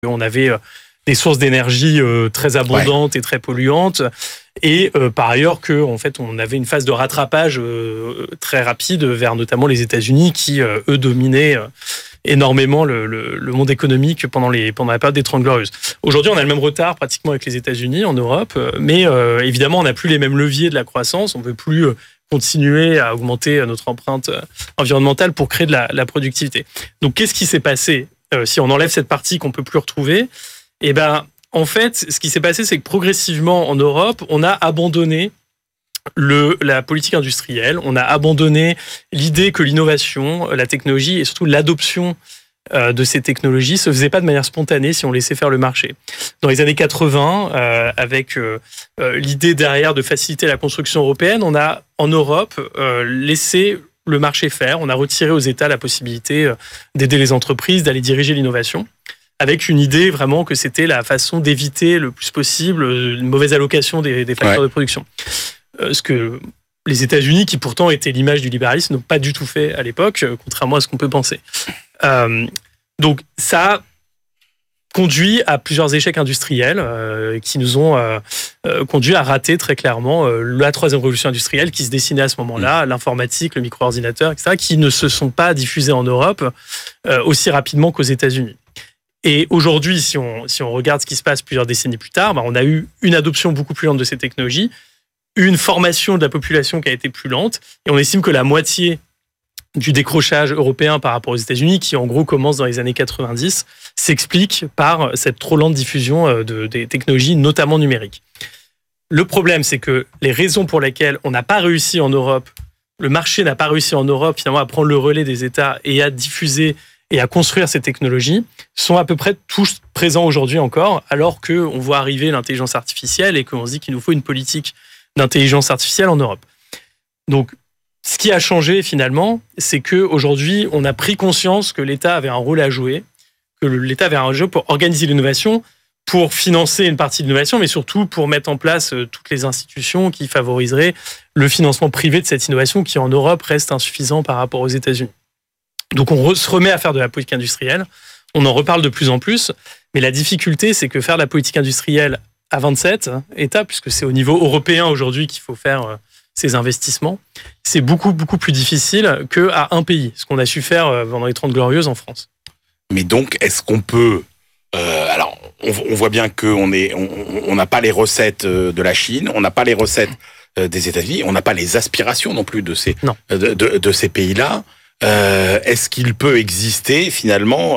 On avait des sources d'énergie très abondantes et très polluantes, et par ailleurs que en fait on avait une phase de rattrapage très rapide vers notamment les États-Unis qui eux dominaient énormément le monde économique pendant la période des 30 Glorieuses. Aujourd'hui, on a le même retard pratiquement avec les États-Unis en Europe, mais évidemment, on n'a plus les mêmes leviers de la croissance. On ne peut plus continuer à augmenter notre empreinte environnementale pour créer de la productivité. Donc, qu'est-ce qui s'est passé si on enlève cette partie qu'on ne peut plus retrouver? Eh ben, en fait, ce qui s'est passé, c'est que progressivement en Europe, on a abandonné la politique industrielle, on a abandonné l'idée que l'innovation, la technologie et surtout l'adoption de ces technologies se faisait pas de manière spontanée si on laissait faire le marché. Dans les années 80, avec l'idée derrière de faciliter la construction européenne, on a en Europe laissé le marché faire, on a retiré aux États la possibilité d'aider les entreprises, d'aller diriger l'innovation, avec une idée vraiment que c'était la façon d'éviter le plus possible une mauvaise allocation des facteurs de production. Ce que les États-Unis, qui pourtant étaient l'image du libéralisme, n'ont pas du tout fait à l'époque, contrairement à ce qu'on peut penser. Donc ça a conduit à plusieurs échecs industriels qui nous ont conduit à rater très clairement la troisième révolution industrielle qui se dessinait à ce moment-là, l'informatique, le micro-ordinateur, etc., qui ne se sont pas diffusés en Europe aussi rapidement qu'aux États-Unis. Et aujourd'hui, si on regarde ce qui se passe plusieurs décennies plus tard, on a eu une adoption beaucoup plus lente de ces technologies, une formation de la population qui a été plus lente, et on estime que la moitié du décrochage européen par rapport aux États-Unis, qui en gros commence dans les années 90, s'explique par cette trop lente diffusion des technologies, notamment numériques. Le problème, c'est que les raisons pour lesquelles on n'a pas réussi en Europe, le marché n'a pas réussi en Europe finalement à prendre le relais des États et à diffuser et à construire ces technologies, sont à peu près tous présents aujourd'hui encore, alors qu'on voit arriver l'intelligence artificielle et qu'on se dit qu'il nous faut une politique d'intelligence artificielle en Europe. Donc, ce qui a changé finalement, c'est qu'aujourd'hui, on a pris conscience que l'État avait un rôle à jouer, que l'État avait un rôle à jouer pour organiser l'innovation, pour financer une partie de l'innovation, mais surtout pour mettre en place toutes les institutions qui favoriseraient le financement privé de cette innovation qui, en Europe, reste insuffisant par rapport aux États-Unis. Donc, on se remet à faire de la politique industrielle. On en reparle de plus en plus, mais la difficulté, c'est que faire de la politique industrielle à 27 États, puisque c'est au niveau européen aujourd'hui qu'il faut faire ces investissements, c'est beaucoup, beaucoup plus difficile qu'à un pays, ce qu'on a su faire pendant les 30 Glorieuses en France. Mais donc, est-ce qu'on peut... alors, on voit bien qu'on n'a pas les recettes de la Chine, on n'a pas les recettes des États-Unis, on n'a pas les aspirations non plus de ces pays-là. Est-ce qu'il peut exister finalement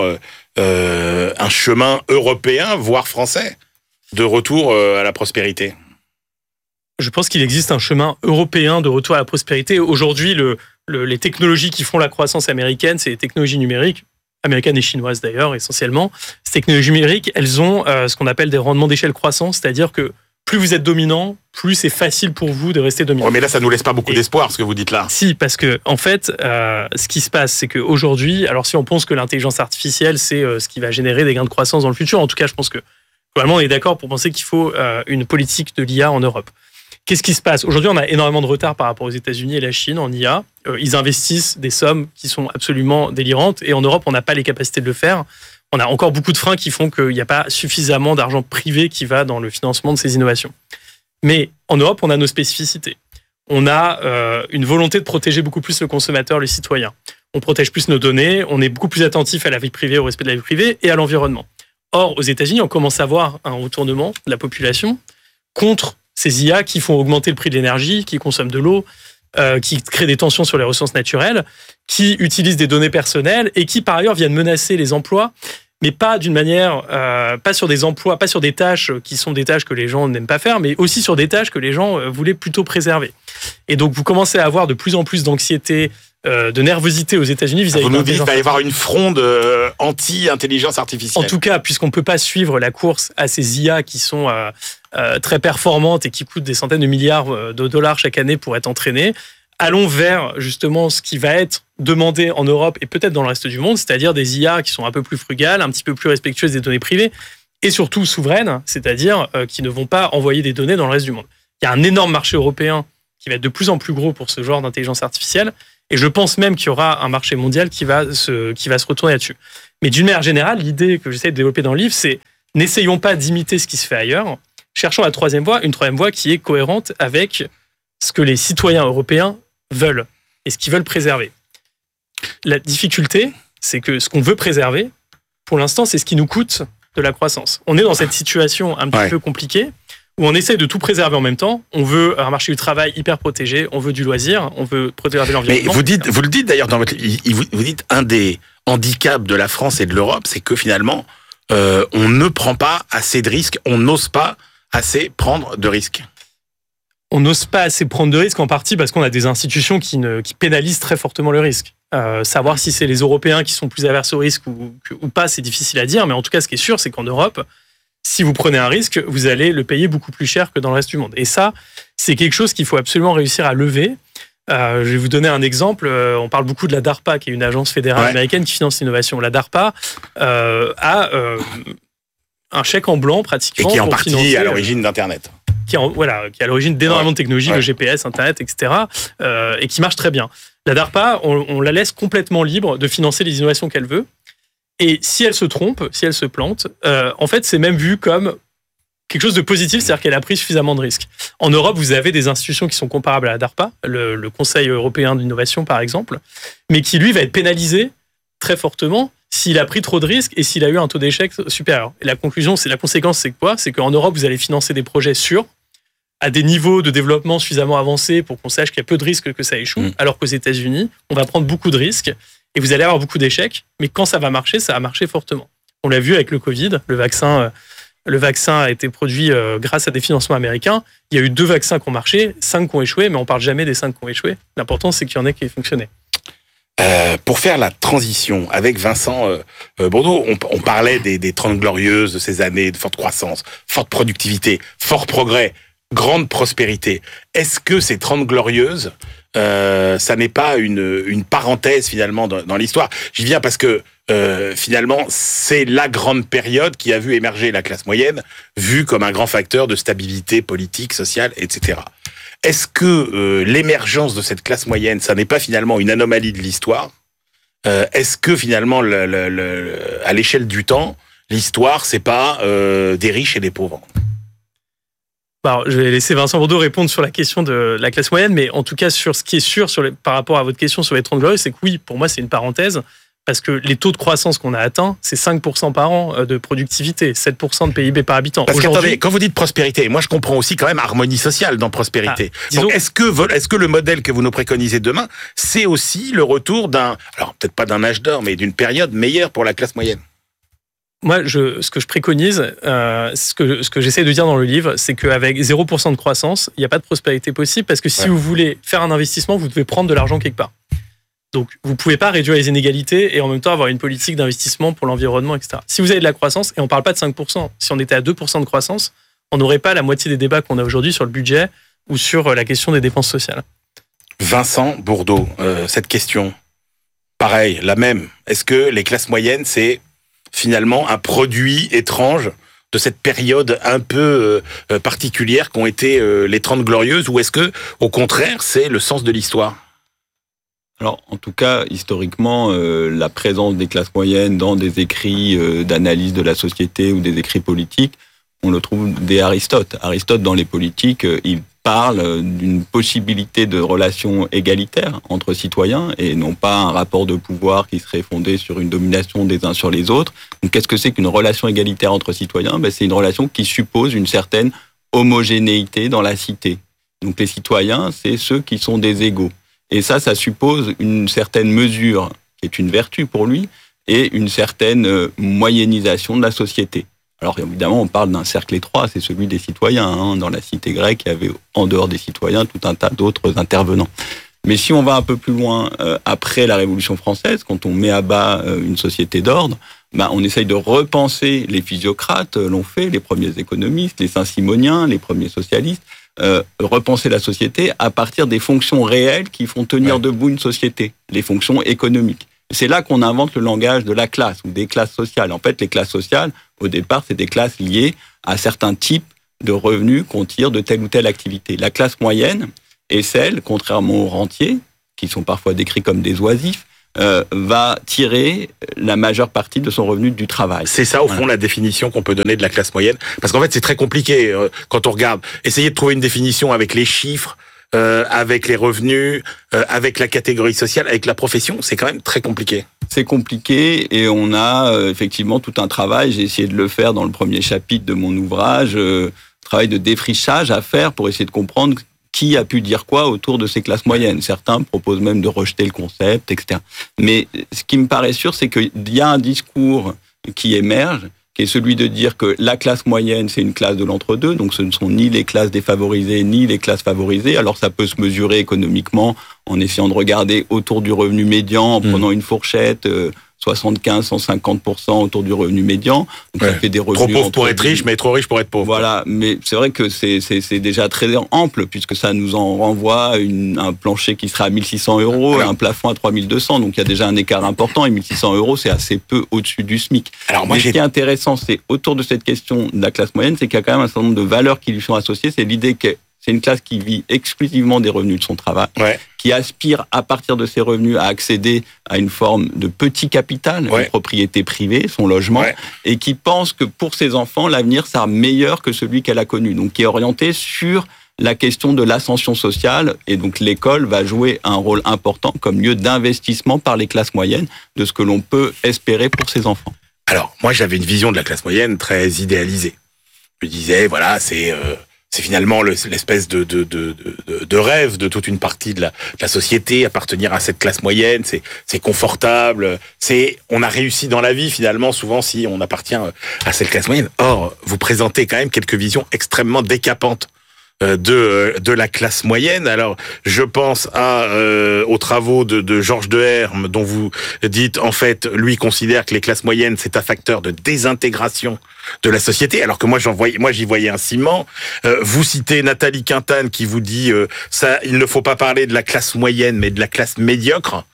un chemin européen, voire français, de retour à la prospérité? Je pense qu'il existe un chemin européen de retour à la prospérité. Aujourd'hui, les technologies qui font la croissance américaine, c'est les technologies numériques, américaines et chinoises d'ailleurs, essentiellement. Ces technologies numériques, elles ont ce qu'on appelle des rendements d'échelle croissants, c'est-à-dire que plus vous êtes dominant, plus c'est facile pour vous de rester dominant. Ouais, mais là, ça nous laisse pas beaucoup d'espoir, ce que vous dites là. Si, parce que en fait, ce qui se passe, c'est qu'aujourd'hui, alors si on pense que l'intelligence artificielle, c'est ce qui va générer des gains de croissance dans le futur, en tout cas, je pense que globalement, on est d'accord pour penser qu'il faut une politique de l'IA en Europe. Qu'est-ce qui se passe? Aujourd'hui, on a énormément de retard par rapport aux États-Unis et la Chine en IA. Ils investissent des sommes qui sont absolument délirantes, et en Europe, on n'a pas les capacités de le faire. On a encore beaucoup de freins qui font qu'il n'y a pas suffisamment d'argent privé qui va dans le financement de ces innovations. Mais en Europe, on a nos spécificités. On a une volonté de protéger beaucoup plus le consommateur, le citoyen. On protège plus nos données, on est beaucoup plus attentif à la vie privée, au respect de la vie privée et à l'environnement. Or, aux États-Unis, on commence à voir un retournement de la population contre ces IA qui font augmenter le prix de l'énergie, qui consomment de l'eau, qui créent des tensions sur les ressources naturelles, qui utilisent des données personnelles et qui, par ailleurs, viennent menacer les emplois, mais pas d'une manière, pas sur des emplois, pas sur des tâches qui sont des tâches que les gens n'aiment pas faire, mais aussi sur des tâches que les gens voulaient plutôt préserver. Et donc, vous commencez à avoir de plus en plus d'anxiété, de nervosité aux États-Unis vis-à-vis de l'intelligence artificielle. Vous nous dites qu'il va y avoir une fronde anti-intelligence artificielle. En tout cas, puisqu'on ne peut pas suivre la course à ces IA qui sont très performantes et qui coûtent des centaines de milliards de dollars chaque année pour être entraînées, allons vers justement ce qui va être demandé en Europe et peut-être dans le reste du monde, c'est-à-dire des IA qui sont un peu plus frugales, un petit peu plus respectueuses des données privées et surtout souveraines, c'est-à-dire qui ne vont pas envoyer des données dans le reste du monde. Il y a un énorme marché européen qui va être de plus en plus gros pour ce genre d'intelligence artificielle Et je pense même qu'il y aura un marché mondial qui va se retourner là-dessus. Mais d'une manière générale, l'idée que j'essaie de développer dans le livre, c'est n'essayons pas d'imiter ce qui se fait ailleurs. Cherchons la troisième voie, une troisième voie qui est cohérente avec ce que les citoyens européens veulent et ce qu'ils veulent préserver. La difficulté, c'est que ce qu'on veut préserver, pour l'instant, c'est ce qui nous coûte de la croissance. On est dans cette situation un petit peu compliquée où on essaie de tout préserver en même temps. On veut un marché du travail hyper protégé, on veut du loisir, on veut préserver l'environnement. Mais vous le dites d'ailleurs dans votre livre, vous dites un des handicaps de la France et de l'Europe, c'est que finalement, on ne prend pas assez de risques, on n'ose pas assez prendre de risques. On n'ose pas assez prendre de risques en partie parce qu'on a des institutions qui pénalisent très fortement le risque. Savoir si c'est les Européens qui sont plus averses au risque ou pas, c'est difficile à dire, mais en tout cas, ce qui est sûr, c'est qu'en Europe, si vous prenez un risque, vous allez le payer beaucoup plus cher que dans le reste du monde. Et ça, c'est quelque chose qu'il faut absolument réussir à lever. Je vais vous donner un exemple. On parle beaucoup de la DARPA, qui est une agence fédérale américaine qui finance l'innovation. La DARPA a un chèque en blanc, pratiquement. Et qui est en partie à l'origine d'Internet. Qui est à l'origine d'énormément de technologies, le GPS, Internet, etc., et qui marche très bien. La DARPA, on la laisse complètement libre de financer les innovations qu'elle veut. Et si elle se trompe, si elle se plante, en fait, c'est même vu comme quelque chose de positif, c'est-à-dire qu'elle a pris suffisamment de risques. En Europe, vous avez des institutions qui sont comparables à la DARPA, le Conseil européen de l'innovation, par exemple, mais qui, lui, va être pénalisé très fortement s'il a pris trop de risques et s'il a eu un taux d'échec supérieur. Et la conséquence, c'est quoi ? C'est qu'en Europe, vous allez financer des projets sûrs, à des niveaux de développement suffisamment avancés pour qu'on sache qu'il y a peu de risques que ça échoue, alors qu'aux États-Unis, on va prendre beaucoup de risques et vous allez avoir beaucoup d'échecs, mais quand ça va marcher fortement. On l'a vu avec le Covid, le vaccin a été produit grâce à des financements américains. Il y a eu 2 vaccins qui ont marché, 5 qui ont échoué, mais on parle jamais des 5 qui ont échoué. L'important, c'est qu'il y en ait qui aient fonctionné. Pour faire la transition avec Vincent Bourdeau, on parlait des 30 glorieuses de ces années de forte croissance, forte productivité, fort progrès, grande prospérité. Est-ce que ces 30 glorieuses, ça n'est pas une parenthèse finalement dans l'histoire ? J'y viens parce que finalement, c'est la grande période qui a vu émerger la classe moyenne, vue comme un grand facteur de stabilité politique, sociale, etc. Est-ce que l'émergence de cette classe moyenne, ça n'est pas finalement une anomalie de l'histoire ? Est-ce que finalement, à l'échelle du temps, l'histoire, c'est pas des riches et des pauvres ? Alors, je vais laisser Vincent Bourdeau répondre sur la question de la classe moyenne, mais en tout cas, sur ce qui est sûr par rapport à votre question sur les 30 glorieuses, c'est que oui, pour moi, c'est une parenthèse, parce que les taux de croissance qu'on a atteints, c'est 5% par an de productivité, 7% de PIB par habitant. Parce qu'attendez, quand vous dites prospérité, moi je comprends aussi quand même harmonie sociale dans prospérité. Donc est-ce que le modèle que vous nous préconisez demain, c'est aussi le retour alors peut-être pas d'un âge d'or, mais d'une période meilleure pour la classe moyenne ? Moi, ce que je préconise, ce que j'essaie de dire dans le livre, c'est qu'avec 0% de croissance, il n'y a pas de prospérité possible, parce que si vous voulez faire un investissement, vous devez prendre de l'argent quelque part. Donc, vous ne pouvez pas réduire les inégalités et en même temps avoir une politique d'investissement pour l'environnement, etc. Si vous avez de la croissance, et on ne parle pas de 5%, si on était à 2% de croissance, on n'aurait pas la moitié des débats qu'on a aujourd'hui sur le budget ou sur la question des dépenses sociales. Vincent Bourdeau, cette question, pareil, la même. Est-ce que les classes moyennes, c'est finalement un produit étrange de cette période un peu particulière qu'ont été les 30 glorieuses, ou est-ce que, au contraire, c'est le sens de l'histoire ? Alors, en tout cas, historiquement, la présence des classes moyennes dans des écrits d'analyse de la société ou des écrits politiques, on le trouve dès Aristote. Aristote, dans les politiques, il parle d'une possibilité de relation égalitaire entre citoyens et non pas un rapport de pouvoir qui serait fondé sur une domination des uns sur les autres. Donc, qu'est-ce que c'est qu'une relation égalitaire entre citoyens ? C'est une relation qui suppose une certaine homogénéité dans la cité. Donc, les citoyens, c'est ceux qui sont des égaux. Et ça suppose une certaine mesure, qui est une vertu pour lui, et une certaine moyennisation de la société. Alors évidemment, on parle d'un cercle étroit, c'est celui des citoyens. Dans la cité grecque, il y avait en dehors des citoyens tout un tas d'autres intervenants. Mais si on va un peu plus loin, après la Révolution française, quand on met à bas une société d'ordre, on essaye de repenser, les physiocrates l'ont fait, les premiers économistes, les saint-simoniens, les premiers socialistes, repenser la société à partir des fonctions réelles qui font tenir debout une société, les fonctions économiques. C'est là qu'on invente le langage de la classe ou des classes sociales. En fait, les classes sociales, au départ, c'est des classes liées à certains types de revenus qu'on tire de telle ou telle activité. La classe moyenne est celle, contrairement aux rentiers, qui sont parfois décrits comme des oisifs, va tirer la majeure partie de son revenu du travail. C'est ça, au fond, la définition qu'on peut donner de la classe moyenne. Parce qu'en fait, c'est très compliqué quand on regarde. Essayer de trouver une définition avec les chiffres, avec les revenus, avec la catégorie sociale, avec la profession, c'est quand même très compliqué. C'est compliqué et on a effectivement tout un travail. J'ai essayé de le faire dans le premier chapitre de mon ouvrage, travail de défrichage à faire pour essayer de comprendre qui a pu dire quoi autour de ces classes moyennes. Certains proposent même de rejeter le concept, etc. Mais ce qui me paraît sûr, c'est qu'il y a un discours qui émerge, qui est celui de dire que la classe moyenne, c'est une classe de l'entre-deux, donc ce ne sont ni les classes défavorisées, ni les classes favorisées. Alors ça peut se mesurer économiquement en essayant de regarder autour du revenu médian, en prenant une fourchette, 75-150% autour du revenu médian. Donc ça fait des revenus trop pauvre pour être riche, mais trop riche pour être pauvre. Voilà, mais c'est vrai que c'est déjà très ample, puisque ça nous en renvoie un plancher qui sera à 1 600 € et un plafond à 3 200. Donc il y a déjà un écart important, et 1 600 € c'est assez peu au-dessus du SMIC. Alors moi, ce qui est intéressant, c'est autour de cette question de la classe moyenne, c'est qu'il y a quand même un certain nombre de valeurs qui lui sont associées. C'est l'idée que c'est une classe qui vit exclusivement des revenus de son travail, qui aspire à partir de ses revenus à accéder à une forme de petit capital, une propriété privée, son logement, et qui pense que pour ses enfants, l'avenir sera meilleur que celui qu'elle a connu. Donc qui est orienté sur la question de l'ascension sociale, et donc l'école va jouer un rôle important comme lieu d'investissement par les classes moyennes de ce que l'on peut espérer pour ses enfants. Alors, moi j'avais une vision de la classe moyenne très idéalisée. Je disais, voilà, c'est finalement l'espèce de rêve de toute une partie de la société, appartenir à cette classe moyenne, c'est confortable, on a réussi dans la vie finalement souvent si on appartient à cette classe moyenne. Or, vous présentez quand même quelques visions extrêmement décapantes de la classe moyenne. Alors, je pense aux travaux de Georges Deherme, dont vous dites, en fait, lui considère que les classes moyennes, c'est un facteur de désintégration de la société, alors que moi j'y voyais un ciment. Vous citez Nathalie Quintane qui vous dit il ne faut pas parler de la classe moyenne, mais de la classe médiocre.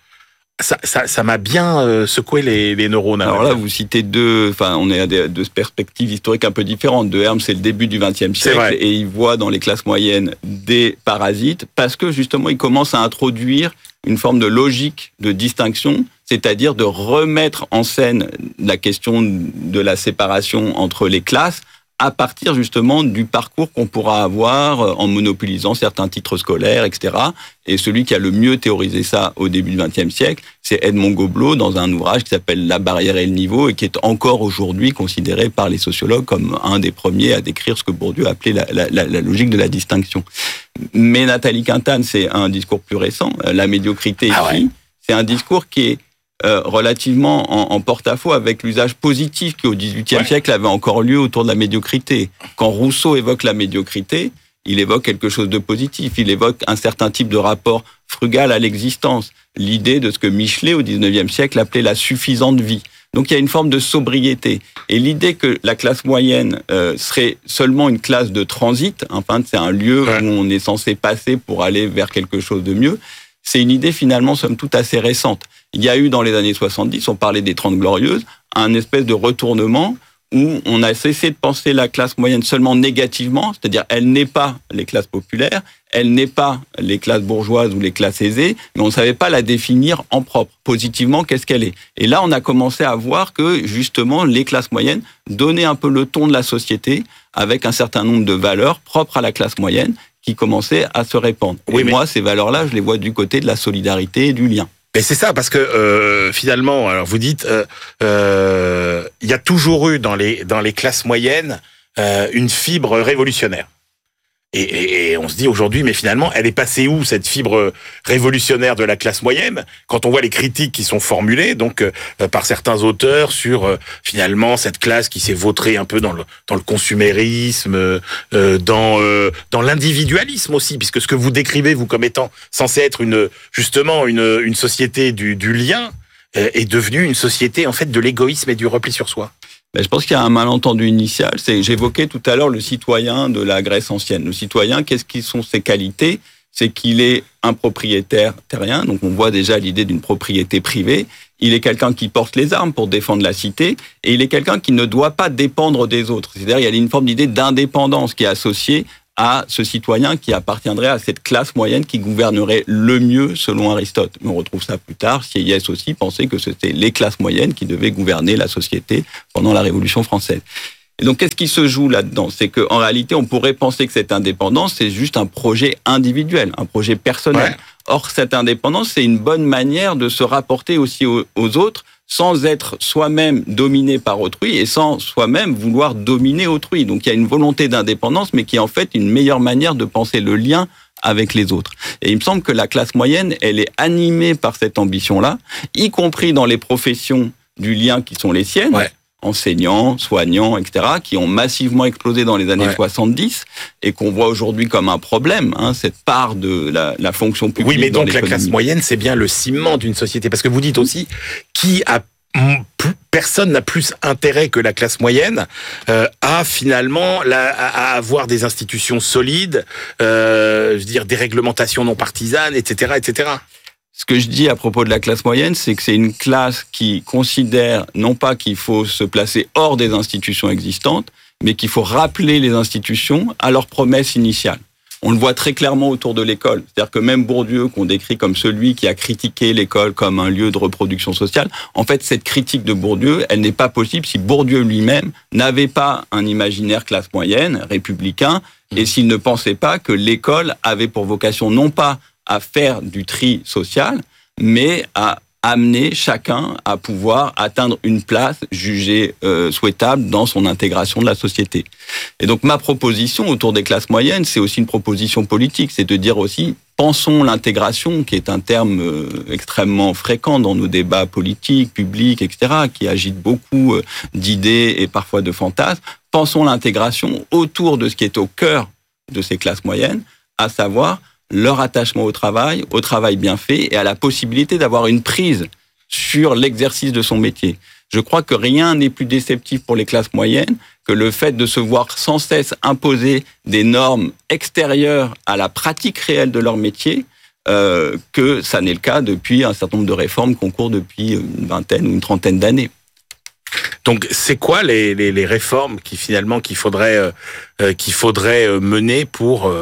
Ça m'a bien secoué les neurones. Alors là, vous citez on est à deux perspectives historiques un peu différentes. Deherme, c'est le début du XXe siècle, et il voit dans les classes moyennes des parasites, parce que justement, il commence à introduire une forme de logique de distinction, c'est-à-dire de remettre en scène la question de la séparation entre les classes à partir justement du parcours qu'on pourra avoir en monopolisant certains titres scolaires, etc. Et celui qui a le mieux théorisé ça au début du XXe siècle, c'est Edmond Goblet dans un ouvrage qui s'appelle La barrière et le niveau, et qui est encore aujourd'hui considéré par les sociologues comme un des premiers à décrire ce que Bourdieu appelait la logique de la distinction. Mais Nathalie Quintane, c'est un discours plus récent. La médiocrité ici, c'est un discours qui est relativement en porte-à-faux avec l'usage positif qui, au XVIIIe siècle, avait encore lieu autour de la médiocrité. Quand Rousseau évoque la médiocrité, il évoque quelque chose de positif. Il évoque un certain type de rapport frugal à l'existence. L'idée de ce que Michelet, au XIXe siècle, appelait la suffisante vie. Donc il y a une forme de sobriété. Et l'idée que la classe moyenne serait seulement une classe de transit, enfin c'est un lieu où on est censé passer pour aller vers quelque chose de mieux, c'est une idée finalement somme toute assez récente. Il y a eu dans les années 70, on parlait des 30 glorieuses, un espèce de retournement où on a cessé de penser la classe moyenne seulement négativement, c'est-à-dire elle n'est pas les classes populaires, elle n'est pas les classes bourgeoises ou les classes aisées, mais on ne savait pas la définir en propre. Positivement, qu'est-ce qu'elle est? Et là, on a commencé à voir que justement les classes moyennes donnaient un peu le ton de la société avec un certain nombre de valeurs propres à la classe moyenne qui commençaient à se répandre. Et moi, ces valeurs-là, je les vois du côté de la solidarité et du lien. Mais c'est ça, parce que finalement, alors vous dites, il y a toujours eu dans les classes moyennes une fibre révolutionnaire. Et on se dit aujourd'hui, mais finalement, elle est passée où cette fibre révolutionnaire de la classe moyenne? Quand on voit les critiques qui sont formulées, donc par certains auteurs sur finalement cette classe qui s'est vautrée un peu dans le consumérisme, dans l'individualisme aussi, puisque ce que vous décrivez vous comme étant censé être une société du lien est devenue une société en fait de l'égoïsme et du repli sur soi. Je pense qu'il y a un malentendu initial. J'évoquais tout à l'heure le citoyen de la Grèce ancienne. Le citoyen, qu'est-ce qui sont ses qualités? C'est qu'il est un propriétaire terrien, donc on voit déjà l'idée d'une propriété privée. Il est quelqu'un qui porte les armes pour défendre la cité, et il est quelqu'un qui ne doit pas dépendre des autres. C'est-à-dire il y a une forme d'idée d'indépendance qui est associée à ce citoyen qui appartiendrait à cette classe moyenne qui gouvernerait le mieux selon Aristote. Mais on retrouve ça plus tard. Sieyès aussi pensait que c'était les classes moyennes qui devaient gouverner la société pendant la Révolution française. Et donc, qu'est-ce qui se joue là-dedans? C'est qu'en réalité, on pourrait penser que cette indépendance, c'est juste un projet individuel, un projet personnel. Ouais. Or, cette indépendance, c'est une bonne manière de se rapporter aussi aux autres sans être soi-même dominé par autrui et sans soi-même vouloir dominer autrui. Donc, il y a une volonté d'indépendance, mais qui est en fait une meilleure manière de penser le lien avec les autres. Et il me semble que la classe moyenne, elle est animée par cette ambition-là, y compris dans les professions du lien qui sont les siennes. Ouais. Enseignants, soignants, etc., qui ont massivement explosé dans les années 70 et qu'on voit aujourd'hui comme un problème, cette part de la fonction publique. Oui, mais donc la classe moyenne, c'est bien le ciment d'une société. Parce que vous dites aussi, personne n'a plus intérêt que la classe moyenne à finalement à avoir des institutions solides, je veux dire des réglementations non partisanes, etc., etc. Ce que je dis à propos de la classe moyenne, c'est que c'est une classe qui considère non pas qu'il faut se placer hors des institutions existantes, mais qu'il faut rappeler les institutions à leur promesse initiale. On le voit très clairement autour de l'école. C'est-à-dire que même Bourdieu, qu'on décrit comme celui qui a critiqué l'école comme un lieu de reproduction sociale, en fait, cette critique de Bourdieu, elle n'est pas possible si Bourdieu lui-même n'avait pas un imaginaire classe moyenne, républicain, et s'il ne pensait pas que l'école avait pour vocation non pas à faire du tri social, mais à amener chacun à pouvoir atteindre une place jugée souhaitable dans son intégration de la société. Et donc ma proposition autour des classes moyennes, c'est aussi une proposition politique, c'est de dire aussi, pensons l'intégration, qui est un terme extrêmement fréquent dans nos débats politiques, publics, etc., qui agite beaucoup d'idées et parfois de fantasmes. Pensons l'intégration autour de ce qui est au cœur de ces classes moyennes, à savoir leur attachement au travail bien fait et à la possibilité d'avoir une prise sur l'exercice de son métier. Je crois que rien n'est plus déceptif pour les classes moyennes que le fait de se voir sans cesse imposer des normes extérieures à la pratique réelle de leur métier, que ça n'est le cas depuis un certain nombre de réformes qu'on court depuis une vingtaine ou une trentaine d'années. Donc, c'est quoi les réformes qu'il faudrait mener pour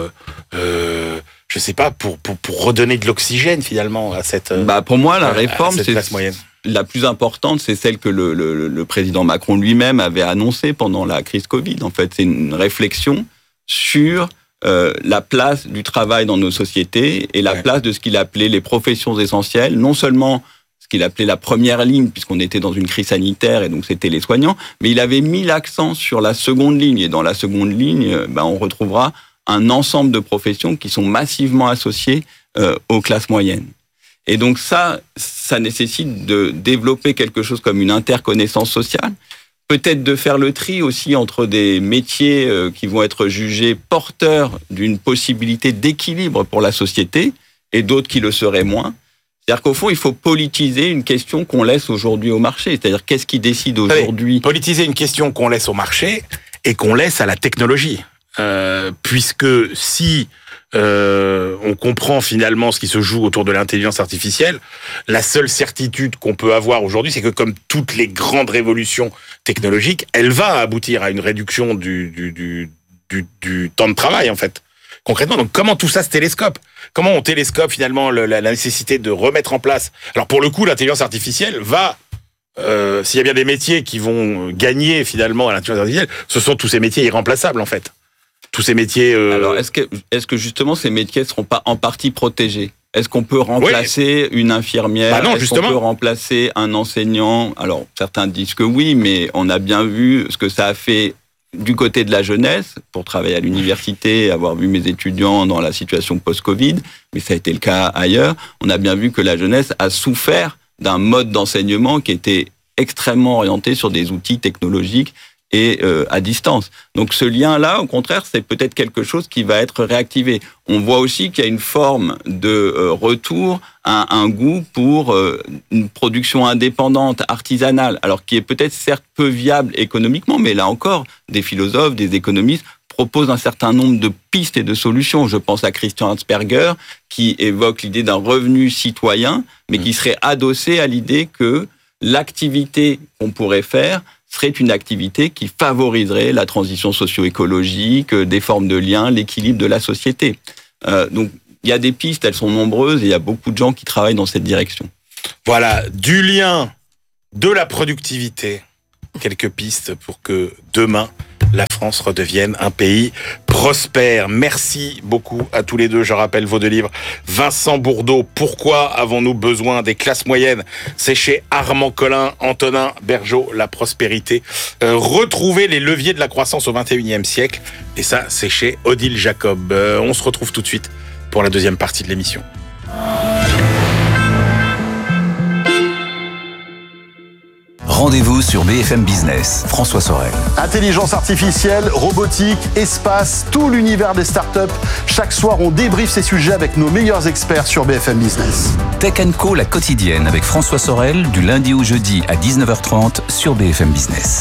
je sais pas, pour redonner de l'oxygène finalement à cette pour moi la réforme c'est classe moyenne. La plus importante, c'est celle que le président Macron lui-même avait annoncée pendant la crise Covid. En fait, c'est une réflexion sur la place du travail dans nos sociétés et la place de ce qu'il appelait les professions essentielles, non seulement ce qu'il appelait la première ligne, puisqu'on était dans une crise sanitaire et donc c'était les soignants, mais il avait mis l'accent sur la seconde ligne. Et dans la seconde ligne, on retrouvera un ensemble de professions qui sont massivement associées aux classes moyennes. Et donc ça nécessite de développer quelque chose comme une interconnaissance sociale, peut-être de faire le tri aussi entre des métiers qui vont être jugés porteurs d'une possibilité d'équilibre pour la société et d'autres qui le seraient moins. C'est-à-dire qu'au fond, il faut politiser une question qu'on laisse aujourd'hui au marché. C'est-à-dire qu'est-ce qui décide aujourd'hui ? Politiser une question qu'on laisse au marché et qu'on laisse à la technologie. Puisque si on comprend finalement ce qui se joue autour de l'intelligence artificielle, la seule certitude qu'on peut avoir aujourd'hui, c'est que comme toutes les grandes révolutions technologiques, elle va aboutir à une réduction du temps de travail en fait. Concrètement, donc comment tout ça se télescope ? Comment on télescope finalement la nécessité de remettre en place ? Alors pour le coup, l'intelligence artificielle va... s'il y a bien des métiers qui vont gagner finalement à l'intelligence artificielle, ce sont tous ces métiers irremplaçables en fait. Tous ces métiers... Alors, est-ce que justement ces métiers ne seront pas en partie protégés ? Est-ce qu'on peut remplacer une infirmière ? Non, est-ce justement. qu'on peut remplacer un enseignant ? Alors, certains disent que oui, mais on a bien vu ce que ça a fait du côté de la jeunesse, pour travailler à l'université, avoir vu mes étudiants dans la situation post-Covid, mais ça a été le cas ailleurs. On a bien vu que la jeunesse a souffert d'un mode d'enseignement qui était extrêmement orienté sur des outils technologiques et à distance. Donc ce lien-là, au contraire, c'est peut-être quelque chose qui va être réactivé. On voit aussi qu'il y a une forme de retour à un goût pour une production indépendante, artisanale, alors qui est peut-être certes peu viable économiquement, mais là encore, des philosophes, des économistes proposent un certain nombre de pistes et de solutions. Je pense à Christian Hatzberger, qui évoque l'idée d'un revenu citoyen, mais qui serait adossé à l'idée que l'activité qu'on pourrait faire serait une activité qui favoriserait la transition socio-écologique, des formes de liens, l'équilibre de la société. Donc, il y a des pistes, elles sont nombreuses, et il y a beaucoup de gens qui travaillent dans cette direction. Voilà, du lien, de la productivité, quelques pistes pour que demain, la France redevienne un pays prospère. Merci beaucoup à tous les deux. Je rappelle vos deux livres. Vincent Bourdeau, Pourquoi avons-nous besoin des classes moyennes? C'est chez Armand Collin. Antonin Bergeaud, La prospérité. Retrouver les leviers de la croissance au XXIe siècle. Et ça, c'est chez Odile Jacob. On se retrouve tout de suite pour la deuxième partie de l'émission. Rendez-vous sur BFM Business. François Sorel. Intelligence artificielle, robotique, espace, tout l'univers des startups. Chaque soir, on débriefe ces sujets avec nos meilleurs experts sur BFM Business. Tech & Co, la quotidienne avec François Sorel, du lundi au jeudi à 19h30 sur BFM Business.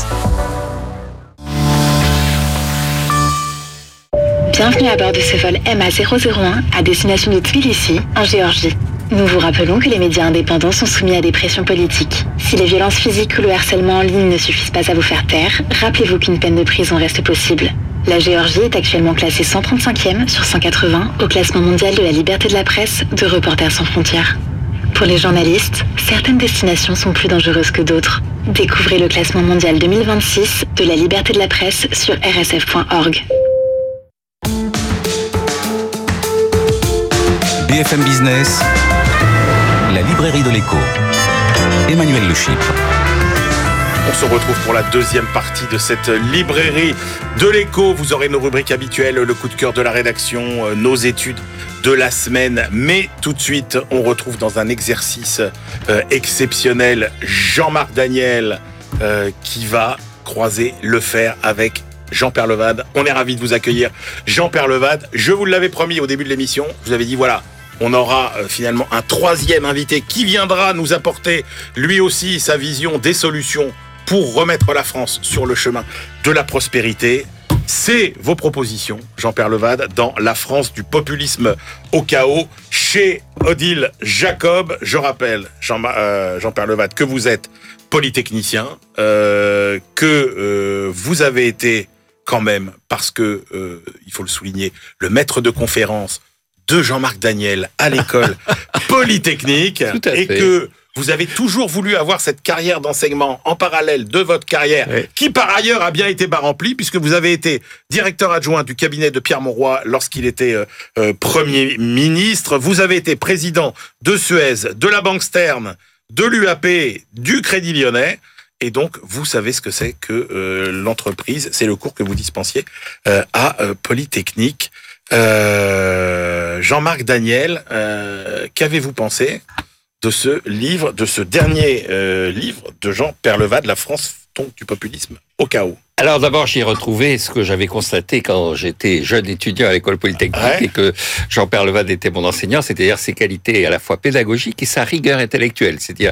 Bienvenue à bord de ce vol MA001 à destination de Tbilissi, en Géorgie. Nous vous rappelons que les médias indépendants sont soumis à des pressions politiques. Si les violences physiques ou le harcèlement en ligne ne suffisent pas à vous faire taire, rappelez-vous qu'une peine de prison reste possible. La Géorgie est actuellement classée 135e sur 180 au classement mondial de la liberté de la presse de Reporters sans frontières. Pour les journalistes, certaines destinations sont plus dangereuses que d'autres. Découvrez le classement mondial 2026 de la liberté de la presse sur rsf.org. BFM Business, la librairie de l'écho. Emmanuel Le Chypre. On se retrouve pour la deuxième partie de cette librairie de l'écho. Vous aurez nos rubriques habituelles, le coup de cœur de la rédaction, nos études de la semaine. Mais tout de suite, on retrouve dans un exercice exceptionnel Jean-Marc Daniel qui va croiser le fer avec Jean Peyrelevade. On est ravis de vous accueillir, Jean Peyrelevade. Je vous l'avais promis au début de l'émission. Je vous avais dit, voilà, on aura finalement un troisième invité qui viendra nous apporter lui aussi sa vision des solutions pour remettre la France sur le chemin de la prospérité. C'est vos propositions, Jean Peyrelevade, dans La France du populisme au chaos, chez Odile Jacob. Je rappelle, Jean Peyrelevade, que vous êtes polytechnicien, que vous avez été quand même, parce que, il faut le souligner, le maître de conférence de Jean-Marc Daniel à l'école polytechnique, et que vous avez toujours voulu avoir cette carrière d'enseignement en parallèle de votre carrière, qui par ailleurs a bien été remplie, puisque vous avez été directeur adjoint du cabinet de Pierre Mauroy lorsqu'il était Premier ministre. Vous avez été président de Suez, de la Banque Stern, de l'UAP, du Crédit Lyonnais. Et donc, vous savez ce que c'est que l'entreprise. C'est le cours que vous dispensiez à Polytechnique. Jean-Marc Daniel, qu'avez-vous pensé de ce livre, de ce dernier livre de Jean Peyrelevade, La France du populisme au chaos? Alors d'abord, j'ai retrouvé ce que j'avais constaté quand j'étais jeune étudiant à l'école polytechnique et que Jean Peyrelevade était mon enseignant, c'est-à-dire ses qualités à la fois pédagogiques et sa rigueur intellectuelle, c'est-à-dire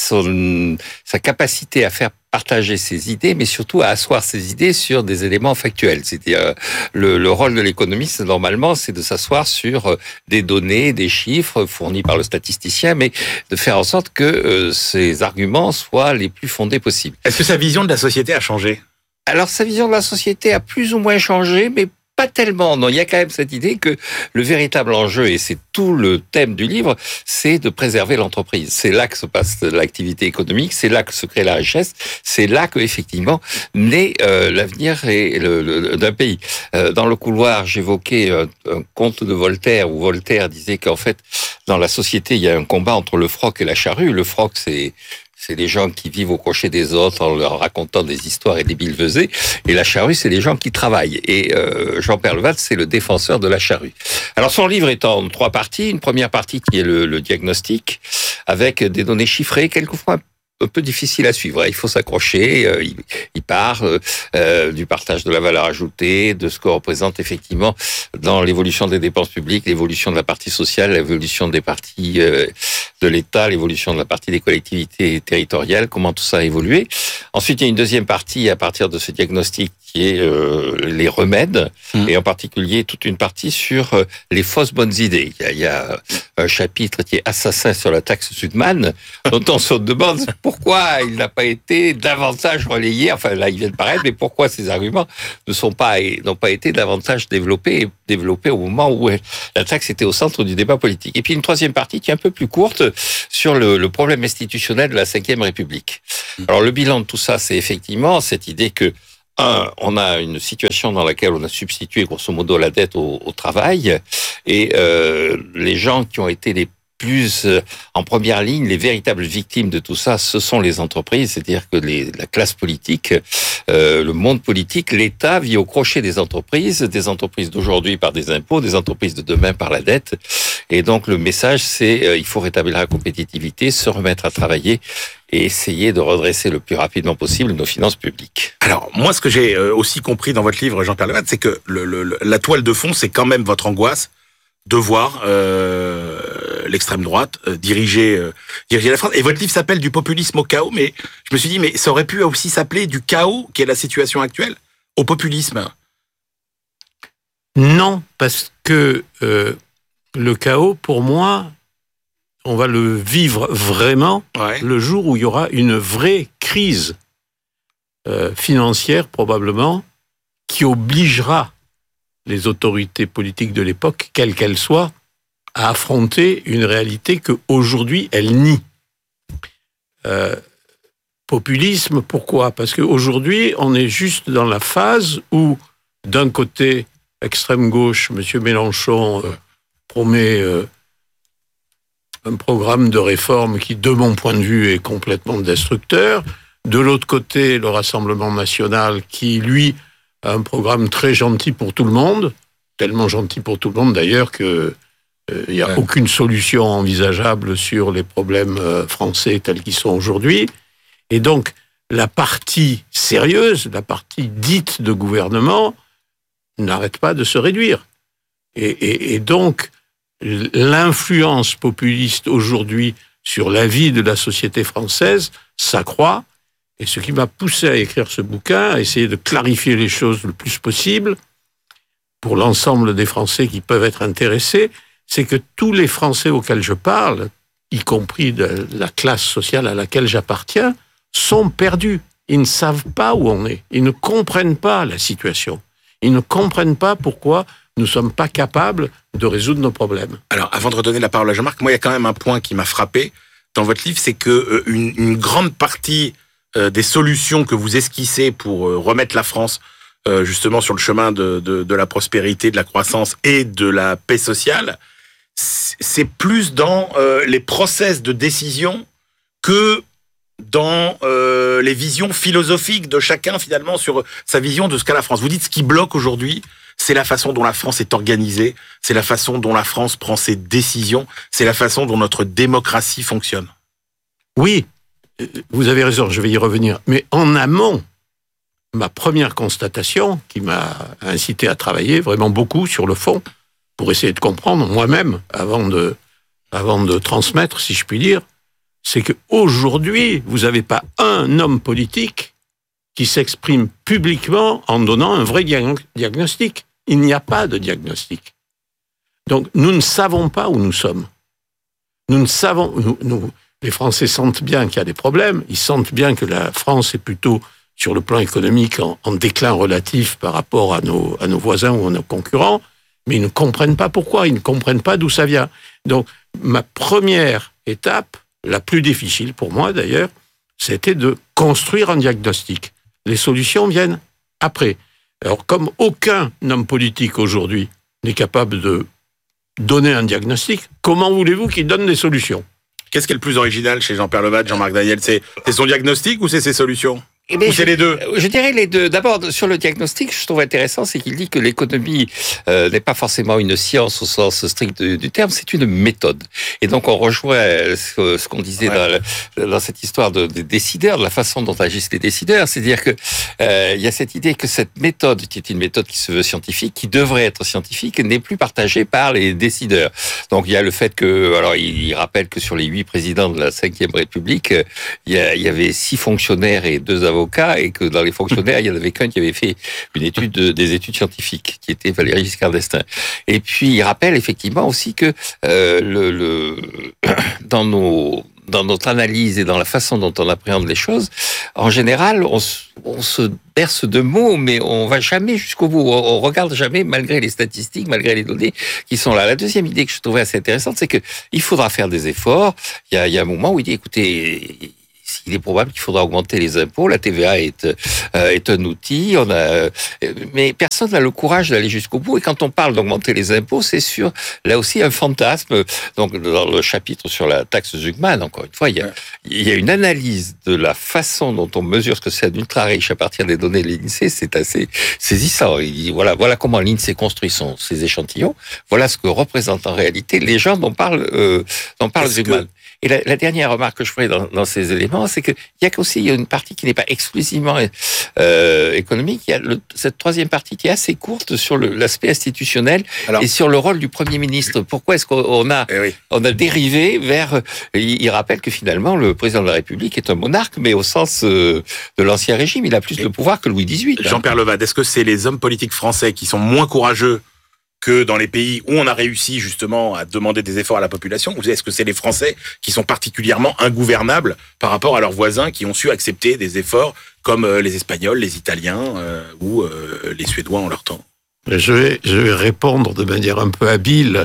sa capacité à faire partager ses idées, mais surtout à asseoir ses idées sur des éléments factuels. C'est-à-dire le rôle de l'économiste, normalement, c'est de s'asseoir sur des données, des chiffres fournis par le statisticien, mais de faire en sorte que ces arguments soient les plus fondés possibles. Est-ce que sa vision de la société a changé ? Alors, sa vision de la société a plus ou moins changé, mais pas tellement. Non, il y a quand même cette idée que le véritable enjeu, et c'est tout le thème du livre, c'est de préserver l'entreprise. C'est là que se passe l'activité économique, c'est là que se crée la richesse, c'est là que effectivement naît l'avenir d'un pays. Dans le couloir, j'évoquais un conte de Voltaire, où Voltaire disait qu'en fait, dans la société, il y a un combat entre le froc et la charrue. Le froc, c'est les gens qui vivent au crochet des autres en leur racontant des histoires et des billevesées. Et la charrue, c'est les gens qui travaillent. Et Jean Peyrelevade, c'est le défenseur de la charrue. Alors, son livre est en 3 parties. Une première partie qui est le diagnostic, avec des données chiffrées, quelquefois un peu difficile à suivre. Il faut s'accrocher. Il parle du partage de la valeur ajoutée, de ce que représente effectivement dans l'évolution des dépenses publiques, l'évolution de la partie sociale, l'évolution des parties de l'État, l'évolution de la partie des collectivités territoriales, comment tout ça a évolué. Ensuite, il y a une deuxième partie à partir de ce diagnostic qui est les remèdes, et en particulier toute une partie sur les fausses bonnes idées. Il y a un chapitre qui est assassin sur la taxe Sudman, dont on se demande pourquoi il n'a pas été davantage relayé. Enfin, là, il vient de paraître, mais pourquoi ces arguments n'ont pas été davantage développés au moment où la taxe était au centre du débat politique. Et puis une troisième partie qui est un peu plus courte sur le problème institutionnel de la Ve République. Alors le bilan de tout ça, c'est effectivement cette idée que on a une situation dans laquelle on a substitué grosso modo la dette au travail, et les gens qui ont été les plus en première ligne, les véritables victimes de tout ça, ce sont les entreprises, c'est-à-dire que la classe politique, le monde politique, l'État vit au crochet des entreprises d'aujourd'hui par des impôts, des entreprises de demain par la dette. Et donc le message, c'est il faut rétablir la compétitivité, se remettre à travailler et essayer de redresser le plus rapidement possible nos finances publiques. Alors, moi, ce que j'ai aussi compris dans votre livre, Jean-Pierre Lematte, c'est que la toile de fond, c'est quand même votre angoisse de voir l'extrême droite diriger la France. Et votre livre s'appelle Du populisme au chaos, mais je me suis dit, mais ça aurait pu aussi s'appeler du chaos, qui est la situation actuelle, au populisme. Non, parce que le chaos, pour moi, on va le vivre vraiment le jour où il y aura une vraie crise financière, probablement, qui obligera les autorités politiques de l'époque, quelles qu'elles soient, à affronter une réalité qu'aujourd'hui, elles nient. Populisme, pourquoi ? Parce qu'aujourd'hui, on est juste dans la phase où, d'un côté, extrême gauche, M. Mélenchon promet un programme de réforme qui, de mon point de vue, est complètement destructeur. De l'autre côté, le Rassemblement national qui, lui, a un programme très gentil pour tout le monde, tellement gentil pour tout le monde d'ailleurs que il n'y a aucune solution envisageable sur les problèmes français tels qu'ils sont aujourd'hui. Et donc, la partie sérieuse, la partie dite de gouvernement, n'arrête pas de se réduire. Et donc, l'influence populiste aujourd'hui sur la vie de la société française s'accroît. Et ce qui m'a poussé à écrire ce bouquin, à essayer de clarifier les choses le plus possible pour l'ensemble des Français qui peuvent être intéressés, c'est que tous les Français auxquels je parle, y compris de la classe sociale à laquelle j'appartiens, sont perdus. Ils ne savent pas où on est. Ils ne comprennent pas la situation. Ils ne comprennent pas pourquoi nous ne sommes pas capables de résoudre nos problèmes. Alors, avant de redonner la parole à Jean-Marc, moi, il y a quand même un point qui m'a frappé dans votre livre, c'est que une grande partie des solutions que vous esquissez pour remettre la France justement sur le chemin de la prospérité, de la croissance et de la paix sociale, c'est plus dans les process de décision que dans les visions philosophiques de chacun finalement sur sa vision de ce qu'a la France. Vous dites ce qui bloque aujourd'hui, c'est la façon dont la France est organisée, c'est la façon dont la France prend ses décisions, c'est la façon dont notre démocratie fonctionne. Oui, vous avez raison, je vais y revenir. Mais en amont, ma première constatation, qui m'a incité à travailler vraiment beaucoup sur le fond, pour essayer de comprendre moi-même, avant de transmettre, si je puis dire, c'est qu'aujourd'hui, vous n'avez pas un homme politique qui s'exprime publiquement en donnant un vrai diagnostic. Il n'y a pas de diagnostic. Donc, nous ne savons pas où nous sommes. Nous ne savons... Les Français sentent bien qu'il y a des problèmes, ils sentent bien que la France est plutôt, sur le plan économique, en déclin relatif par rapport à nos voisins ou à nos concurrents, mais ils ne comprennent pas pourquoi, ils ne comprennent pas d'où ça vient. Donc, ma première étape, la plus difficile pour moi d'ailleurs, c'était de construire un diagnostic. Les solutions viennent après. Alors, comme aucun homme politique aujourd'hui n'est capable de donner un diagnostic, comment voulez-vous qu'il donne des solutions ? Qu'est-ce qui est le plus original chez Jean-Pierre Lematte, Jean-Marc Daniel ? C'est son diagnostic ou c'est ses solutions ? Ou c'est les deux ? Je dirais les deux. D'abord, sur le diagnostic, je trouve intéressant, c'est qu'il dit que l'économie n'est pas forcément une science au sens strict du terme, c'est une méthode. Et donc, on rejoint ce qu'on disait dans cette histoire des décideurs, de la façon dont agissent les décideurs. C'est-à-dire que il y a cette idée que cette méthode, qui est une méthode qui se veut scientifique, qui devrait être scientifique, n'est plus partagée par les décideurs. Donc, il y a le fait que, alors, il rappelle que sur les 8 présidents de la Ve République, il y avait 6 fonctionnaires et 2 avocats avocats et que dans les fonctionnaires, il y en avait qu'un qui avait fait des études scientifiques, qui était Valéry Giscard d'Estaing. Et puis, il rappelle effectivement aussi que dans notre analyse et dans la façon dont on appréhende les choses, en général, on se berce de mots, mais on va jamais jusqu'au bout. On regarde jamais, malgré les statistiques, malgré les données qui sont là. La deuxième idée que je trouvais assez intéressante, c'est que il faudra faire des efforts. Il y a un moment où il dit, écoutez, il est probable qu'il faudra augmenter les impôts. La TVA est un outil. Mais personne n'a le courage d'aller jusqu'au bout. Et quand on parle d'augmenter les impôts, c'est sur, là aussi, un fantasme. Donc, dans le chapitre sur la taxe Zuckman, encore une fois, il y a une analyse de la façon dont on mesure ce que c'est un ultra-riche à partir des données de l'INSEE. C'est assez saisissant. Il dit, voilà comment l'INSEE construit ses échantillons. Voilà ce que représente en réalité les gens dont parle Zuckman. Et la dernière remarque que je ferai dans ces éléments, c'est qu'il y a aussi une partie qui n'est pas exclusivement économique. Il y a cette troisième partie qui est assez courte sur l'aspect institutionnel et sur le rôle du Premier ministre. Pourquoi est-ce qu'on a dérivé vers... Il rappelle que finalement, le président de la République est un monarque, mais au sens de l'ancien régime, il a plus de pouvoir que Louis XVIII. Jean-Pierre Levade, est-ce que c'est les hommes politiques français qui sont moins courageux que dans les pays où on a réussi justement à demander des efforts à la population, ou est-ce que c'est les Français qui sont particulièrement ingouvernables par rapport à leurs voisins qui ont su accepter des efforts comme les Espagnols, les Italiens ou les Suédois en leur temps? Je vais répondre de manière un peu habile.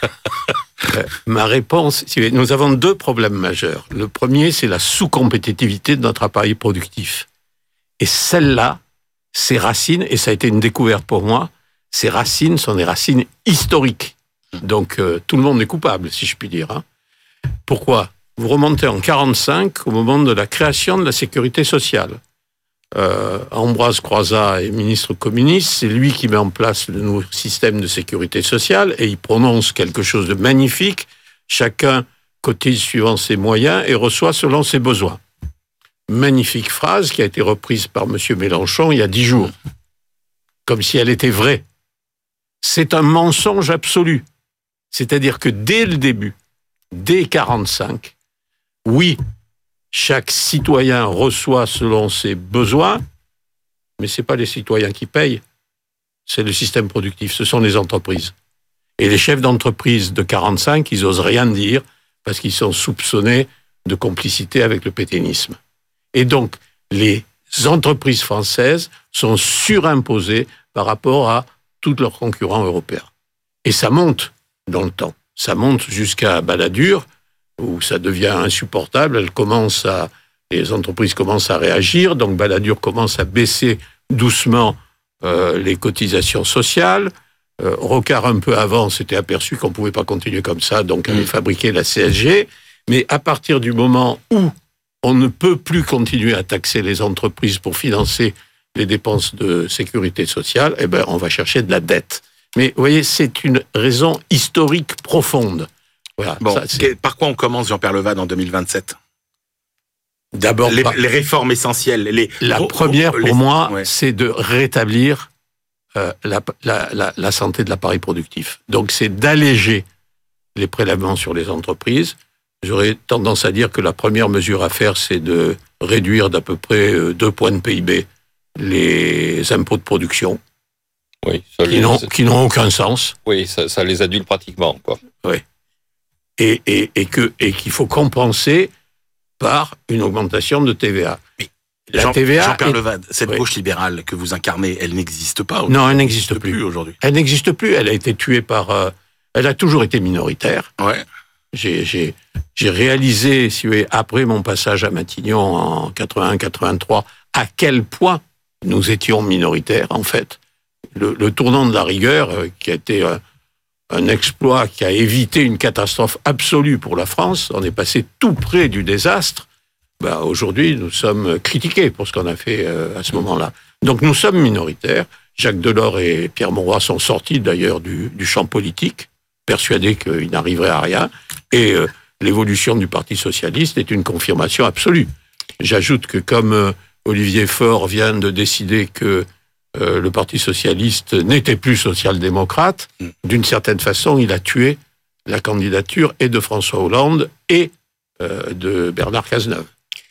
Ma réponse, nous avons deux problèmes majeurs. Le premier, c'est la sous-compétitivité de notre appareil productif. Et celle-là, ses racines, et ça a été une découverte pour moi, ces racines sont des racines historiques. Donc, tout le monde est coupable, si je puis dire. Hein. Pourquoi ? Vous remontez en 1945, au moment de la création de la sécurité sociale. Ambroise Croizat est ministre communiste, c'est lui qui met en place le nouveau système de sécurité sociale, et il prononce quelque chose de magnifique. Chacun cotise suivant ses moyens et reçoit selon ses besoins. Magnifique phrase qui a été reprise par M. Mélenchon il y a 10 jours. Comme si elle était vraie. C'est un mensonge absolu. C'est-à-dire que dès le début, dès 1945, oui, chaque citoyen reçoit selon ses besoins, mais ce n'est pas les citoyens qui payent, c'est le système productif, ce sont les entreprises. Et les chefs d'entreprise de 1945, ils n'osent rien dire parce qu'ils sont soupçonnés de complicité avec le pétainisme. Et donc, les entreprises françaises sont surimposées par rapport à tous leurs concurrents européens. Et ça monte dans le temps. Ça monte jusqu'à Balladur, où ça devient insupportable. Les entreprises commencent à réagir, donc Balladur commence à baisser doucement les cotisations sociales. Rocard, un peu avant, s'était aperçu qu'on ne pouvait pas continuer comme ça, donc avait fabriqué la CSG. Mais à partir du moment où on ne peut plus continuer à taxer les entreprises pour financer les dépenses de sécurité sociale, eh ben, on va chercher de la dette. Mais vous voyez, c'est une raison historique profonde. Voilà, bon, par quoi on commence, Jean-Pierre Levade, en 2027 ? D'abord, les réformes essentielles. La première, pour moi, c'est de rétablir la santé de l'appareil productif. Donc, c'est d'alléger les prélèvements sur les entreprises. J'aurais tendance à dire que la première mesure à faire, c'est de réduire d'à peu près 2 points de PIB les impôts de production, qui n'ont aucun sens. Oui, ça les annule pratiquement, quoi. Oui. Et qu'il faut compenser par une augmentation de TVA. Mais Jean-Pierre Levade, cette gauche libérale que vous incarnez, elle n'existe pas aujourd'hui. Non, elle n'existe plus aujourd'hui. Elle n'existe plus. Elle a été tuée par... elle a toujours été minoritaire. Ouais. J'ai réalisé, si vous voulez, après mon passage à Matignon en 81-83, à quel point nous étions minoritaires, en fait. Le tournant de la rigueur, qui a été un exploit qui a évité une catastrophe absolue pour la France, on est passé tout près du désastre. Ben, aujourd'hui, nous sommes critiqués pour ce qu'on a fait à ce moment-là. Donc nous sommes minoritaires. Jacques Delors et Pierre Mauroy sont sortis d'ailleurs du champ politique, persuadés qu'ils n'arriveraient à rien. Et l'évolution du Parti socialiste est une confirmation absolue. J'ajoute que comme Olivier Faure vient de décider que le Parti socialiste n'était plus social-démocrate, d'une certaine façon, il a tué la candidature et de François Hollande et de Bernard Cazeneuve.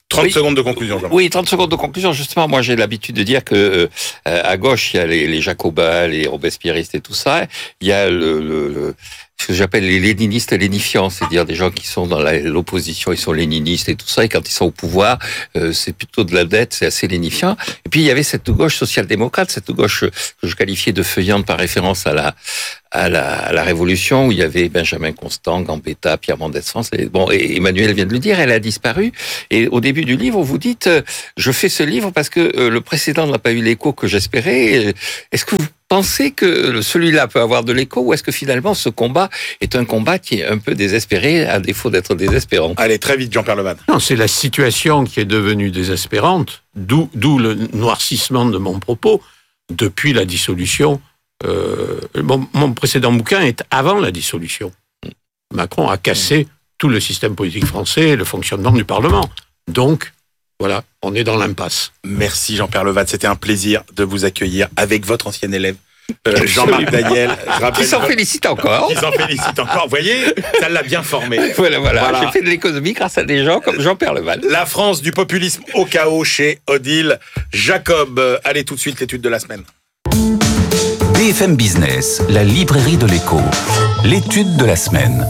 30 secondes de conclusion, Jean. Oui, 30 secondes de conclusion. Justement, moi, j'ai l'habitude de dire que à gauche, il y a les jacobins, les robespierristes et tout ça. Il y a ce que j'appelle les léninistes lénifiants, c'est-à-dire des gens qui sont dans l'opposition, ils sont léninistes et tout ça, et quand ils sont au pouvoir, c'est plutôt de la dette, c'est assez lénifiant. Et puis, il y avait cette gauche social-démocrate, cette gauche que je qualifiais de feuillante par référence à la Révolution, où il y avait Benjamin Constant, Gambetta, Pierre Mendès France. Et Emmanuel vient de le dire, elle a disparu. Et au début du livre, vous dites, je fais ce livre parce que le précédent n'a pas eu l'écho que j'espérais. Est-ce que vous pensez que celui-là peut avoir de l'écho, ou est-ce que finalement ce combat est un combat qui est un peu désespéré, à défaut d'être désespérant? Allez, très vite, Jean-Pierre Levan. Non, c'est la situation qui est devenue désespérante, d'où le noircissement de mon propos depuis la dissolution. Mon précédent bouquin est avant la dissolution. Macron a cassé tout le système politique français et le fonctionnement du Parlement. Donc, voilà, on est dans l'impasse. Merci Jean-Pierre Levan, c'était un plaisir de vous accueillir avec votre ancien élève. Jean-Marc Daniel, qui s'en félicite encore. Vous voyez, ça l'a bien formé. Voilà. J'ai fait de l'économie grâce à des gens comme Jean-Pierre Levan. La France du populisme au chaos chez Odile Jacob. Allez tout de suite, l'étude de la semaine. BFM Business, la librairie de l'écho. L'étude de la semaine.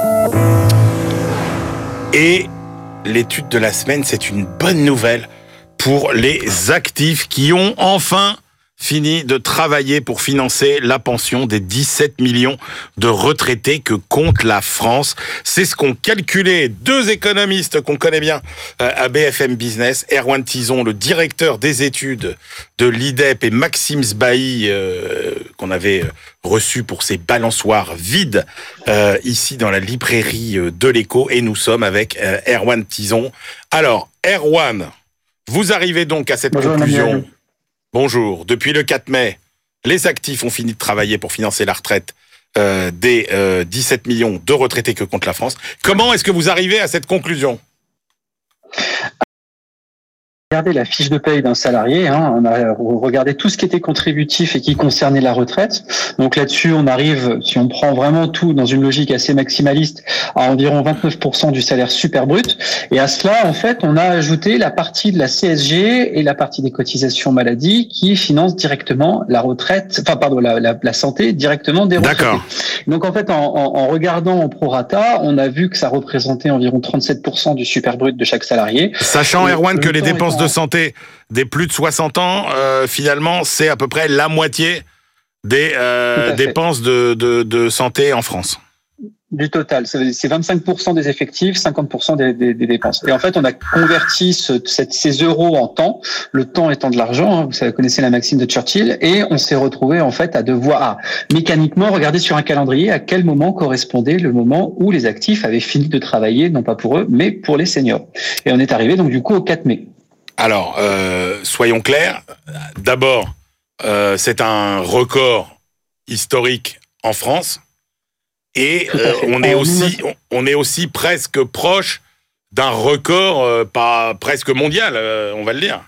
Et l'étude de la semaine, c'est une bonne nouvelle pour les actifs qui ont enfin fini de travailler pour financer la pension des 17 millions de retraités que compte la France. C'est ce qu'ont calculé deux économistes qu'on connaît bien à BFM Business, Erwan Tison, le directeur des études de l'IDEP, et Maxime Sbahi, qu'on avait reçu pour ses balançoires vides ici dans la librairie de l'Écho, et nous sommes avec Erwan Tison. Alors, Erwan, vous arrivez donc à cette conclusion. Emmanuel. Bonjour. Depuis le 4 mai, les actifs ont fini de travailler pour financer la retraite des 17 millions de retraités que compte la France. Comment est-ce que vous arrivez à cette conclusion ? Regardez la fiche de paye d'un salarié, on a regardé tout ce qui était contributif et qui concernait la retraite. Donc là-dessus, on arrive, si on prend vraiment tout dans une logique assez maximaliste, à environ 29% du salaire super brut. Et à cela, en fait, on a ajouté la partie de la CSG et la partie des cotisations maladie qui financent directement la retraite, la santé directement des retraités. D'accord. Donc en fait, en regardant en prorata, on a vu que ça représentait environ 37% du super brut de chaque salarié. Sachant, Erwan, que les dépenses de santé des plus de 60 ans, finalement, c'est à peu près la moitié des dépenses de santé en France. Du total, c'est 25% des effectifs, 50% des dépenses. Et en fait, on a converti ces euros en temps, le temps étant de l'argent, vous connaissez la maxime de Churchill, et on s'est retrouvé en fait à devoir mécaniquement regarder sur un calendrier à quel moment correspondait le moment où les actifs avaient fini de travailler, non pas pour eux, mais pour les seniors. Et on est arrivé donc du coup au 4 mai. Alors, soyons clairs. D'abord, c'est un record historique en France. Et on est aussi presque proche d'un record presque mondial, on va le dire.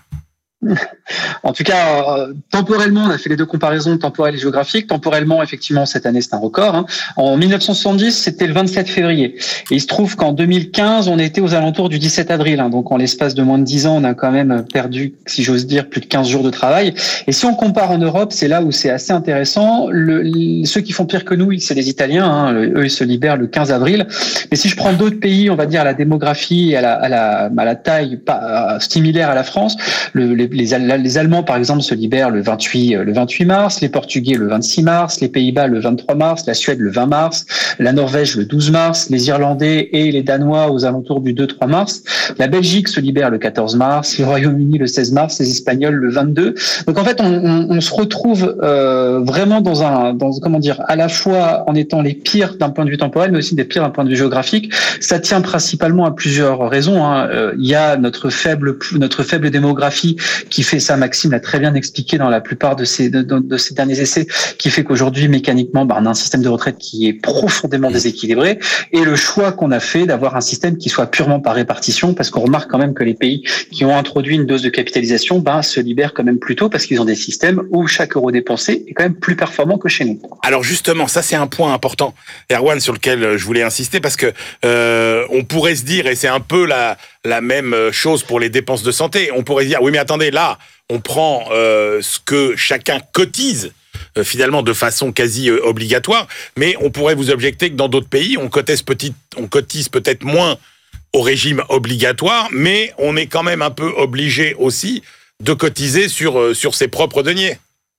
En tout cas, temporellement, on a fait les deux comparaisons temporelles et géographiques. Temporellement, effectivement, cette année, c'est un record. En 1970, c'était le 27 février. Et il se trouve qu'en 2015, on était aux alentours du 17 avril. Donc, en l'espace de moins de 10 ans, on a quand même perdu, si j'ose dire, plus de 15 jours de travail. Et si on compare en Europe, c'est là où c'est assez intéressant. Ceux qui font pire que nous, c'est les Italiens. Eux, ils se libèrent le 15 avril. Mais si je prends d'autres pays, on va dire à la démographie et à la taille similaire à la France, les Allemands, par exemple, se libèrent le 28 mars, les Portugais le 26 mars, les Pays-Bas le 23 mars, la Suède le 20 mars, la Norvège le 12 mars, les Irlandais et les Danois aux alentours du 2-3 mars, la Belgique se libère le 14 mars, le Royaume-Uni le 16 mars, les Espagnols le 22. Donc en fait, on se retrouve vraiment dans à la fois en étant les pires d'un point de vue temporel, mais aussi des pires d'un point de vue géographique. Ça tient principalement à plusieurs raisons. Il y a notre faible démographie qui fait ça, Maxime l'a très bien expliqué dans la plupart de ces derniers essais, qui fait qu'aujourd'hui, mécaniquement, on a un système de retraite qui est profondément déséquilibré, et le choix qu'on a fait d'avoir un système qui soit purement par répartition, parce qu'on remarque quand même que les pays qui ont introduit une dose de capitalisation se libèrent quand même plus tôt, parce qu'ils ont des systèmes où chaque euro dépensé est quand même plus performant que chez nous. Alors justement, ça c'est un point important, Erwan, sur lequel je voulais insister, parce que on pourrait se dire, et c'est un peu la même chose pour les dépenses de santé. On pourrait dire, oui mais attendez, là, on prend ce que chacun cotise, finalement de façon quasi obligatoire, mais on pourrait vous objecter que dans d'autres pays, on cotise peut-être moins au régime obligatoire, mais on est quand même un peu obligé aussi de cotiser sur ses propres deniers.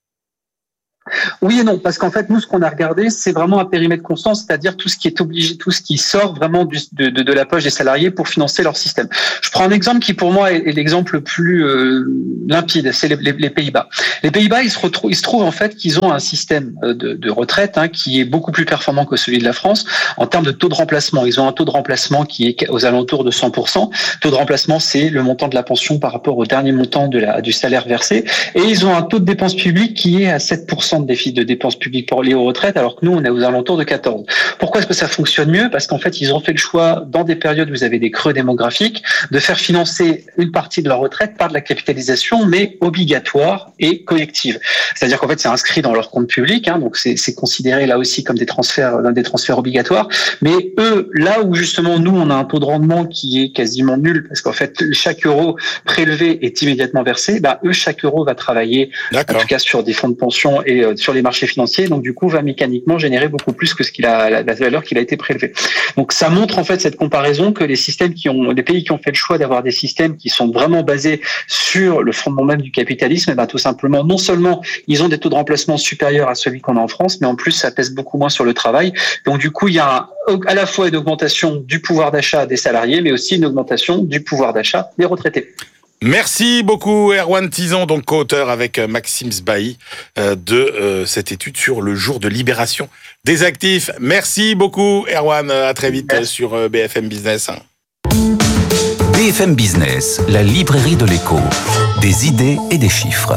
Oui et non, parce qu'en fait, nous, ce qu'on a regardé, c'est vraiment un périmètre constant, c'est-à-dire tout ce qui est obligé, tout ce qui sort vraiment de la poche des salariés pour financer leur système. Je prends un exemple qui, pour moi, est l'exemple le plus limpide, c'est les Pays-Bas. Les Pays-Bas, il se trouve en fait qu'ils ont un système de retraite qui est beaucoup plus performant que celui de la France en termes de taux de remplacement. Ils ont un taux de remplacement qui est aux alentours de 100%. Taux de remplacement, c'est le montant de la pension par rapport au dernier montant du salaire versé. Et ils ont un taux de dépenses publiques qui est à 7% de déficit de dépenses publiques pour liées aux retraites, alors que nous, on est aux alentours de 14. Pourquoi est-ce que ça fonctionne mieux? Parce qu'en fait, ils ont fait le choix, dans des périodes où vous avez des creux démographiques, de faire financer une partie de leur retraite par de la capitalisation, mais obligatoire et collective. C'est-à-dire qu'en fait, c'est inscrit dans leur compte public, donc c'est considéré là aussi comme des transferts obligatoires. Mais eux, là où justement nous, on a un taux de rendement qui est quasiment nul, parce qu'en fait, chaque euro prélevé est immédiatement versé, eux, chaque euro va travailler, en tout cas sur des fonds de pension et sur les marchés financiers, donc du coup va mécaniquement générer beaucoup plus que la valeur qu'il a été prélevée. Donc ça montre en fait cette comparaison que les pays qui ont fait le choix d'avoir des systèmes qui sont vraiment basés sur le fondement même du capitalisme, tout simplement, non seulement ils ont des taux de remplacement supérieurs à celui qu'on a en France, mais en plus ça pèse beaucoup moins sur le travail. Donc du coup il y a à la fois une augmentation du pouvoir d'achat des salariés, mais aussi une augmentation du pouvoir d'achat des retraités. Merci beaucoup Erwan Tison, donc co-auteur avec Maxime Sbahi de cette étude sur le jour de libération des actifs. Merci beaucoup Erwan, à très vite sur BFM Business. BFM Business, la librairie de l'écho, des idées et des chiffres.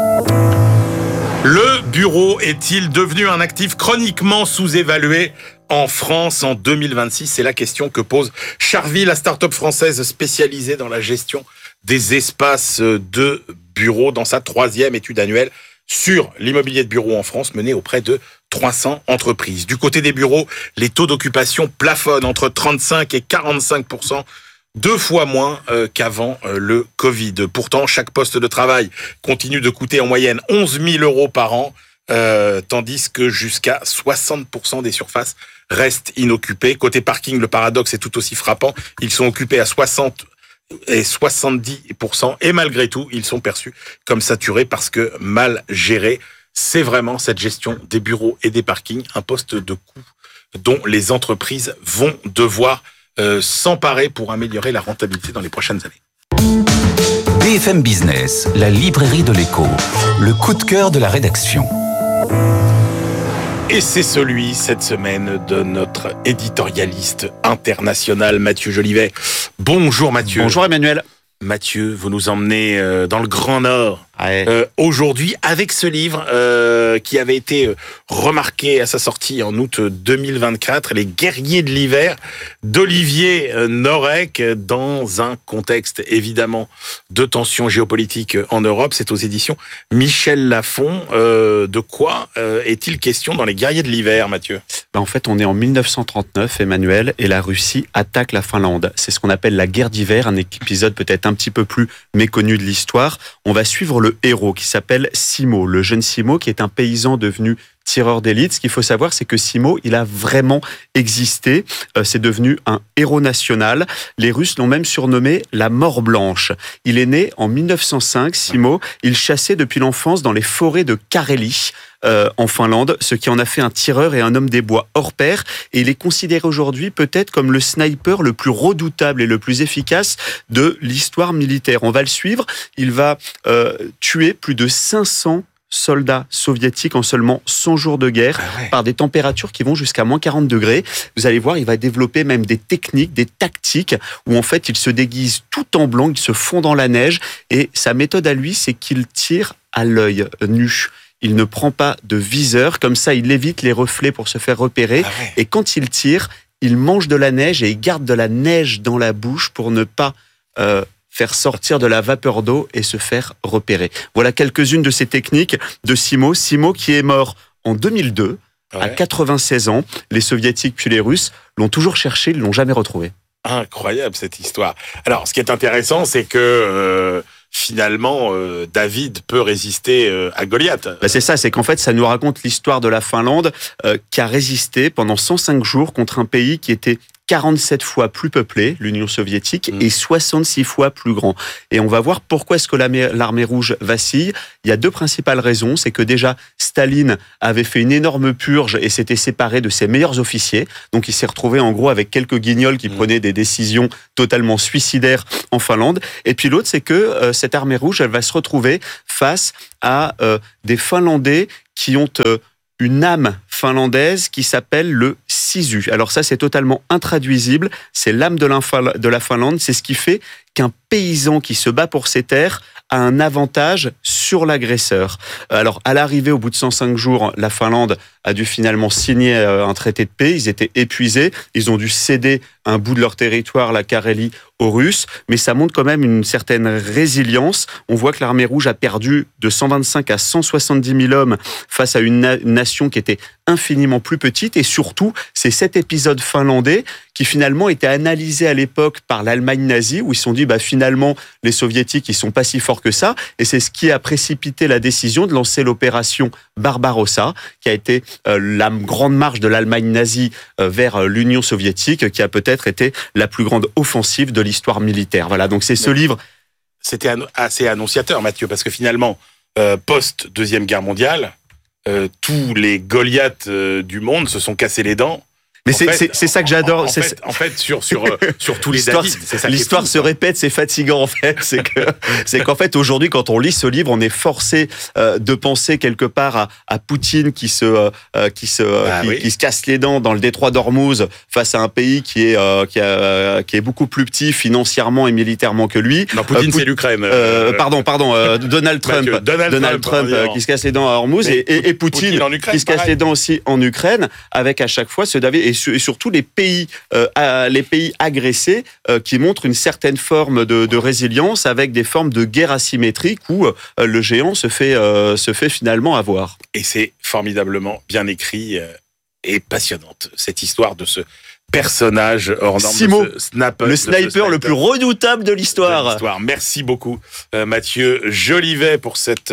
Le bureau est-il devenu un actif chroniquement sous-évalué en France en 2026? C'est la question que pose Charvy, la start-up française spécialisée dans la gestion des espaces de bureaux dans sa 3e étude annuelle sur l'immobilier de bureaux en France menée auprès de 300 entreprises. Du côté des bureaux, les taux d'occupation plafonnent entre 35 et 45%, 2 fois moins qu'avant le Covid. Pourtant, chaque poste de travail continue de coûter en moyenne 11 000 € par an, tandis que jusqu'à 60% des surfaces restent inoccupées. Côté parking, le paradoxe est tout aussi frappant. Ils sont occupés à 60 et 70%, et malgré tout, ils sont perçus comme saturés parce que mal gérés. C'est vraiment cette gestion des bureaux et des parkings, un poste de coût dont les entreprises vont devoir s'emparer pour améliorer la rentabilité dans les prochaines années. BFM Business, la librairie de l'écho, le coup de cœur de la rédaction. Et c'est celui, cette semaine, de notre éditorialiste international, Mathieu Jolivet. Bonjour Mathieu. Bonjour Emmanuel. Mathieu, vous nous emmenez dans le Grand Nord. Aujourd'hui, avec ce livre qui avait été remarqué à sa sortie en août 2024, Les Guerriers de l'hiver, d'Olivier Norek, dans un contexte évidemment de tensions géopolitiques en Europe. C'est aux éditions Michel Lafon. De quoi est-il question dans Les Guerriers de l'hiver, Mathieu? En fait, on est en 1939, Emmanuel, et la Russie attaque la Finlande. C'est ce qu'on appelle la guerre d'hiver, un épisode peut-être un petit peu plus méconnu de l'histoire. On va suivre le héros qui s'appelle Simo, le jeune Simo qui est un paysan devenu tireur d'élite. Ce qu'il faut savoir, c'est que Simo, il a vraiment existé. C'est devenu un héros national. Les Russes l'ont même surnommé la mort blanche. Il est né en 1905, Simo. Il chassait depuis l'enfance dans les forêts de Carélie, en Finlande, ce qui en a fait un tireur et un homme des bois hors pair. Et il est considéré aujourd'hui peut-être comme le sniper le plus redoutable et le plus efficace de l'histoire militaire. On va le suivre. Il va tuer plus de 500 soldats soviétiques en seulement 100 jours de guerre, par des températures qui vont jusqu'à moins 40 degrés. Vous allez voir, il va développer même des techniques, des tactiques, où en fait il se déguise tout en blanc, il se fond dans la neige, et sa méthode à lui, c'est qu'il tire à l'œil nu. Il ne prend pas de viseur, comme ça il évite les reflets pour se faire repérer, et quand il tire, il mange de la neige et il garde de la neige dans la bouche pour ne pas faire sortir de la vapeur d'eau et se faire repérer. Voilà quelques-unes de ces techniques de Simo. Simo qui est mort en 2002, à 96 ans. Les Soviétiques puis les Russes l'ont toujours cherché, ils ne l'ont jamais retrouvé. Incroyable cette histoire. Alors, ce qui est intéressant, c'est que finalement, David peut résister à Goliath. C'est ça, c'est qu'en fait, ça nous raconte l'histoire de la Finlande qui a résisté pendant 105 jours contre un pays qui était 47 fois plus peuplé, l'Union soviétique, et 66 fois plus grand. Et on va voir pourquoi est-ce que l'armée rouge vacille. Il y a deux principales raisons. C'est que déjà, Staline avait fait une énorme purge et s'était séparé de ses meilleurs officiers. Donc il s'est retrouvé en gros avec quelques guignols qui prenaient des décisions totalement suicidaires en Finlande. Et puis l'autre, c'est que cette armée rouge, elle va se retrouver face à des Finlandais qui ont une âme finlandaise qui s'appelle le sisu. Alors ça, c'est totalement intraduisible. C'est l'âme de la Finlande. C'est ce qui fait qu'un paysan qui se bat pour ses terres a un avantage sur l'agresseur. Alors, à l'arrivée, au bout de 105 jours, la Finlande a dû finalement signer un traité de paix. Ils étaient épuisés. Ils ont dû céder un bout de leur territoire, la Carélie, aux Russes. Mais ça montre quand même une certaine résilience. On voit que l'armée rouge a perdu de 125 à 170 000 hommes face à une nation qui était infiniment plus petite. Et surtout, c'est cet épisode finlandais qui finalement était analysé à l'époque par l'Allemagne nazie, où ils se sont dit, finalement, les soviétiques, ils sont pas si forts que ça. Et c'est ce qui a précipité la décision de lancer l'opération Barbarossa, qui a été la grande marche de l'Allemagne nazie vers l'Union soviétique, qui a peut-être été la plus grande offensive de l'histoire militaire. Voilà, donc c'est ce livre. C'était assez annonciateur, Mathieu, parce que finalement, post-Deuxième Guerre mondiale, tous les Goliaths du monde se sont cassés les dents. Mais c'est ça que j'adore. En fait, sur tous les David, c'est ça. L'histoire se répète, c'est fatigant en fait. C'est qu'en fait aujourd'hui, quand on lit ce livre, on est forcé de penser quelque part à Poutine qui se casse les dents dans le détroit d'Ormuz face à un pays qui est beaucoup plus petit financièrement et militairement que lui. Non, Poutine c'est l'Ukraine. Pardon, Donald Trump. Donald Trump qui se casse les dents à Ormuz et Poutine qui se casse les dents aussi en Ukraine, avec à chaque fois ce David et surtout les pays agressés qui montrent une certaine forme de résilience avec des formes de guerre asymétrique où le géant se fait finalement avoir. Et c'est formidablement bien écrit et passionnante cette histoire de ce personnage hors norme, Simo, le sniper le plus redoutable de l'histoire. Merci beaucoup Mathieu Jolivet pour cette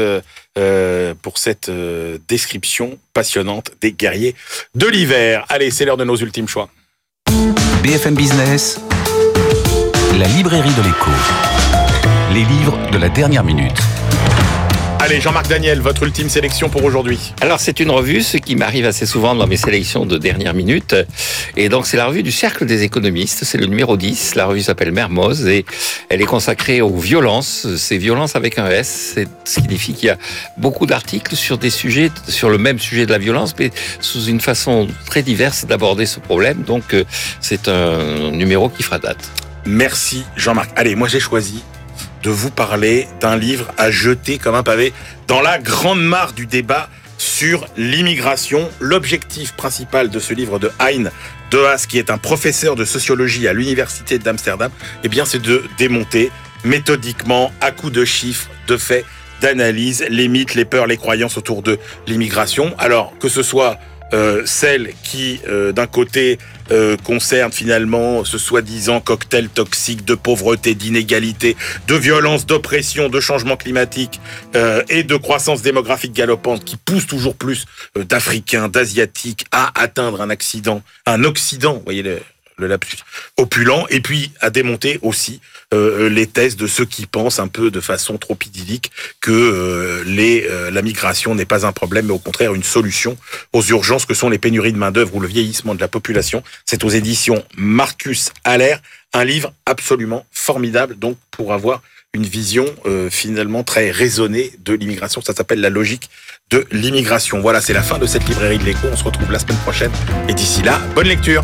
description passionnante des guerriers de l'hiver. Allez, c'est l'heure de nos ultimes choix. BFM Business, la librairie de l'écho. Les livres de la dernière minute. Allez, Jean-Marc Daniel, votre ultime sélection pour aujourd'hui. Alors, c'est une revue, ce qui m'arrive assez souvent dans mes sélections de dernière minute. Et donc, c'est la revue du Cercle des économistes. C'est le numéro 10. La revue s'appelle Mermoz et elle est consacrée aux violences. C'est violence avec un S. C'est ce qui signifie qu'il y a beaucoup d'articles sur des sujets, sur le même sujet de la violence, mais sous une façon très diverse d'aborder ce problème. Donc, c'est un numéro qui fera date. Merci, Jean-Marc. Allez, moi, j'ai choisi de vous parler d'un livre à jeter comme un pavé dans la grande mare du débat sur l'immigration. L'objectif principal de ce livre de Hein de Haas, qui est un professeur de sociologie à l'université d'Amsterdam, c'est de démonter méthodiquement, à coups de chiffres, de faits, d'analyses, les mythes, les peurs, les croyances autour de l'immigration. Alors, que ce soit celle qui, d'un côté, concerne finalement ce soi-disant cocktail toxique de pauvreté, d'inégalité, de violence, d'oppression, de changement climatique et de croissance démographique galopante qui pousse toujours plus d'Africains, d'Asiatiques à atteindre un Occident, vous voyez le lapsus, opulent, et puis à démonter aussi les thèses de ceux qui pensent un peu de façon trop idyllique que la migration n'est pas un problème, mais au contraire une solution aux urgences que sont les pénuries de main-d'œuvre ou le vieillissement de la population. C'est aux éditions Marcus Haller, un livre absolument formidable, donc pour avoir une vision finalement très raisonnée de l'immigration. Ça s'appelle La logique de l'immigration. Voilà, c'est la fin de cette librairie de l'écho. On se retrouve la semaine prochaine. Et d'ici là, bonne lecture.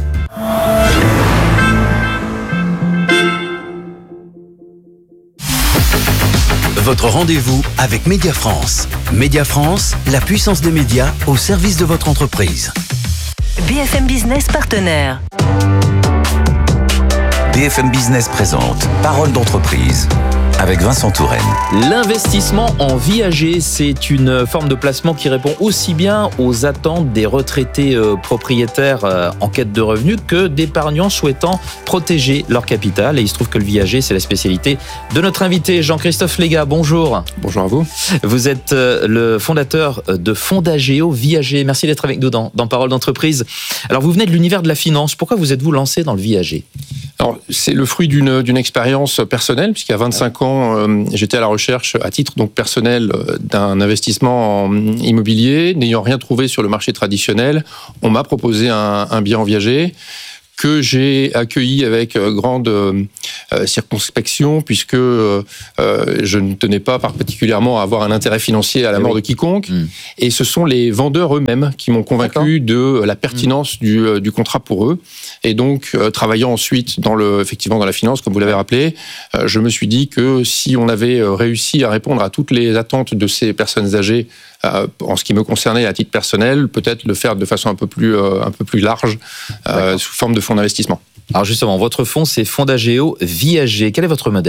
Votre rendez-vous avec Média France. Média France, la puissance des médias au service de votre entreprise. BFM Business partenaire. BFM Business présente Parole d'entreprise. avec Vincent Touraine. L'investissement en viager, c'est une forme de placement qui répond aussi bien aux attentes des retraités propriétaires en quête de revenus que d'épargnants souhaitant protéger leur capital. Et il se trouve que le viager, c'est la spécialité de notre invité Jean-Christophe Légat. Bonjour. Bonjour à vous. Vous êtes le fondateur de Fondageo Viager. Merci d'être avec nous dans Parole d'entreprise. Alors, vous venez de l'univers de la finance. Pourquoi vous êtes-vous lancé dans le viager ? Alors, c'est le fruit d'une expérience personnelle, puisqu'il y a 25 ans, j'étais à la recherche, à titre donc personnel, d'un investissement en immobilier. N'ayant rien trouvé sur le marché traditionnel, on m'a proposé un bien en viager que j'ai accueilli avec grande circonspection, puisque je ne tenais pas particulièrement à avoir un intérêt financier à la mort de quiconque. Et ce sont les vendeurs eux-mêmes qui m'ont convaincu de la pertinence du contrat pour eux. Et donc, travaillant ensuite effectivement dans la finance, comme vous l'avez rappelé, je me suis dit que si on avait réussi à répondre à toutes les attentes de ces personnes âgées, en ce qui me concernait à titre personnel, peut-être le faire de façon un peu plus large, sous forme de fonds d'investissement. Alors justement, votre fonds, c'est Fondageo Viager. Quel est votre modèle ?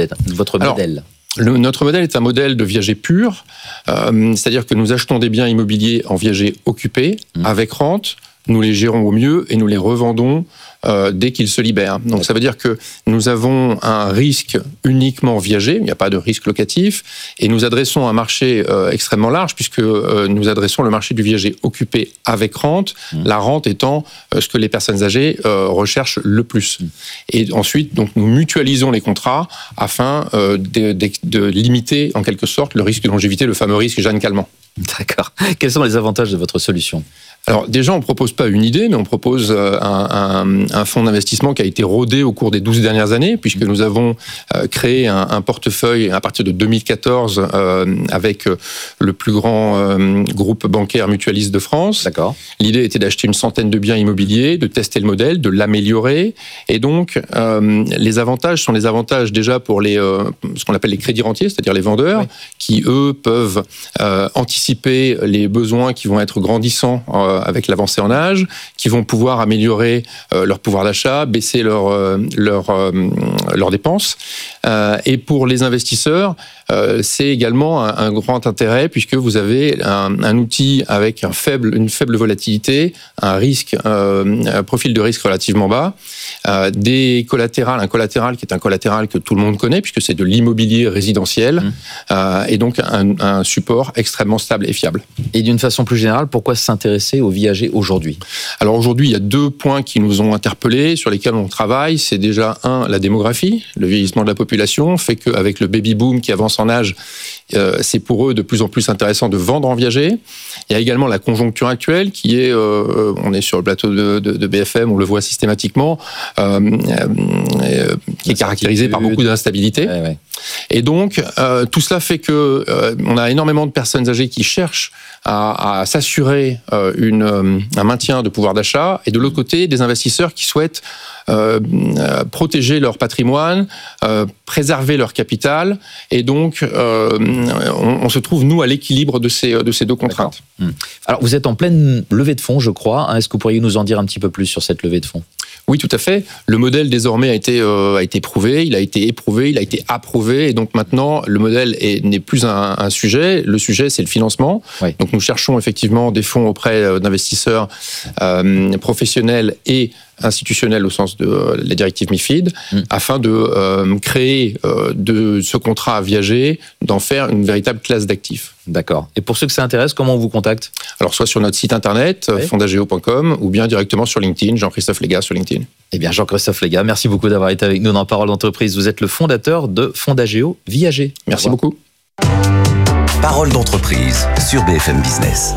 Notre modèle est un modèle de viager pur, c'est-à-dire que nous achetons des biens immobiliers en viager occupés, avec rente, nous les gérons au mieux et nous les revendons dès qu'ils se libèrent. Donc ça veut dire que nous avons un risque uniquement viager, il n'y a pas de risque locatif, et nous adressons un marché extrêmement large, puisque nous adressons le marché du viager occupé avec rente, la rente étant ce que les personnes âgées recherchent le plus. Et ensuite, donc, nous mutualisons les contrats afin de limiter en quelque sorte le risque de longévité, le fameux risque Jeanne Calment. D'accord. Quels sont les avantages de votre solution ? Alors déjà, on ne propose pas une idée, mais on propose un fonds d'investissement qui a été rodé au cours des 12 dernières années, puisque nous avons créé un portefeuille à partir de 2014 avec le plus grand groupe bancaire mutualiste de France. D'accord. L'idée était d'acheter une centaine de biens immobiliers, de tester le modèle, de l'améliorer. Et donc, les avantages sont les avantages déjà pour ce qu'on appelle les crédits rentiers, c'est-à-dire les vendeurs, qui, eux, peuvent anticiper les besoins qui vont être grandissants avec l'avancée en âge, qui vont pouvoir améliorer leur pouvoir d'achat, baisser leurs dépenses. Et pour les investisseurs, c'est également un grand intérêt, puisque vous avez un outil avec une faible volatilité, un profil de risque relativement bas, un collatéral qui est un collatéral que tout le monde connaît, puisque c'est de l'immobilier résidentiel, et donc un support extrêmement stable et fiable. Et d'une façon plus générale, pourquoi s'intéresser au viager aujourd'hui ? Alors aujourd'hui, il y a 2 points qui nous ont interpellés, sur lesquels on travaille. C'est déjà, la démographie. Le vieillissement de la population fait qu'avec le baby-boom qui avance en âge, c'est pour eux de plus en plus intéressant de vendre en viager. Il y a également la conjoncture actuelle qui est, on est sur le plateau de BFM, on le voit systématiquement, qui est caractérisée par beaucoup d'instabilité. Et donc, tout cela fait que on a énormément de personnes âgées qui cherchent à s'assurer un maintien de pouvoir d'achat, et de l'autre côté, des investisseurs qui souhaitent protéger leur patrimoine, préserver leur capital, et donc on se trouve, nous, à l'équilibre de ces 2 contraintes. Alors, vous êtes en pleine levée de fonds, je crois. Est-ce que vous pourriez nous en dire un petit peu plus sur cette levée de fonds ? Oui, tout à fait. Le modèle désormais a été prouvé, il a été éprouvé, il a été approuvé, et donc maintenant le modèle n'est plus un sujet. Le sujet, c'est le financement. Oui. Donc nous cherchons effectivement des fonds auprès d'investisseurs professionnels et institutionnels au sens de la directive MIFID, afin de créer de ce contrat à viager, d'en faire une véritable classe d'actifs. D'accord. Et pour ceux que ça intéresse, comment on vous contacte ? Alors, soit sur notre site internet, fondageo.com, ou bien directement sur LinkedIn, Jean-Christophe Légat sur LinkedIn. Eh bien, Jean-Christophe Légat, merci beaucoup d'avoir été avec nous dans Parole d'entreprise. Vous êtes le fondateur de Fondageo Viager. Merci beaucoup. Parole d'entreprise sur BFM Business.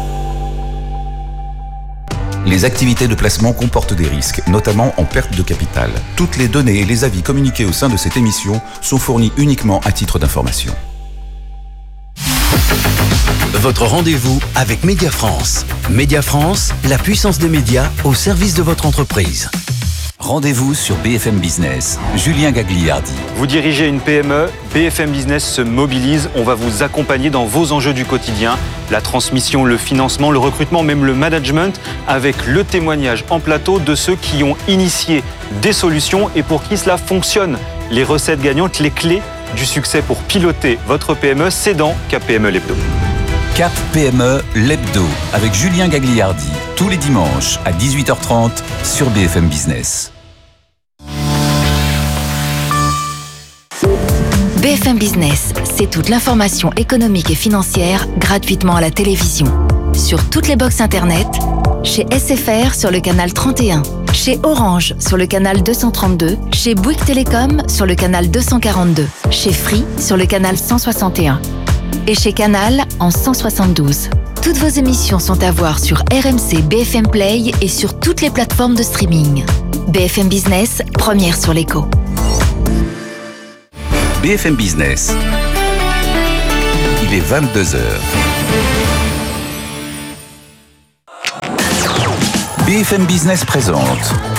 Les activités de placement comportent des risques, notamment en perte de capital. Toutes les données et les avis communiqués au sein de cette émission sont fournis uniquement à titre d'information. Votre rendez-vous avec Média France. Média France, la puissance des médias au service de votre entreprise. Rendez-vous sur BFM Business. Julien Gagliardi. Vous dirigez une PME, BFM Business se mobilise. On va vous accompagner dans vos enjeux du quotidien. La transmission, le financement, le recrutement, même le management, avec le témoignage en plateau de ceux qui ont initié des solutions et pour qui cela fonctionne. Les recettes gagnantes, les clés du succès pour piloter votre PME, c'est dans Cap PME l'Hebdo. Cap PME l'Hebdo avec Julien Gagliardi, tous les dimanches à 18h30 sur BFM Business. BFM Business, c'est toute l'information économique et financière gratuitement à la télévision. Sur toutes les box internet, chez SFR sur le canal 31, chez Orange sur le canal 232, chez Bouygues Télécom sur le canal 242, chez Free sur le canal 161 et chez Canal en 172. Toutes vos émissions sont à voir sur RMC BFM Play et sur toutes les plateformes de streaming. BFM Business, première sur l'écho. BFM Business. Il est 22h. BFM Business présente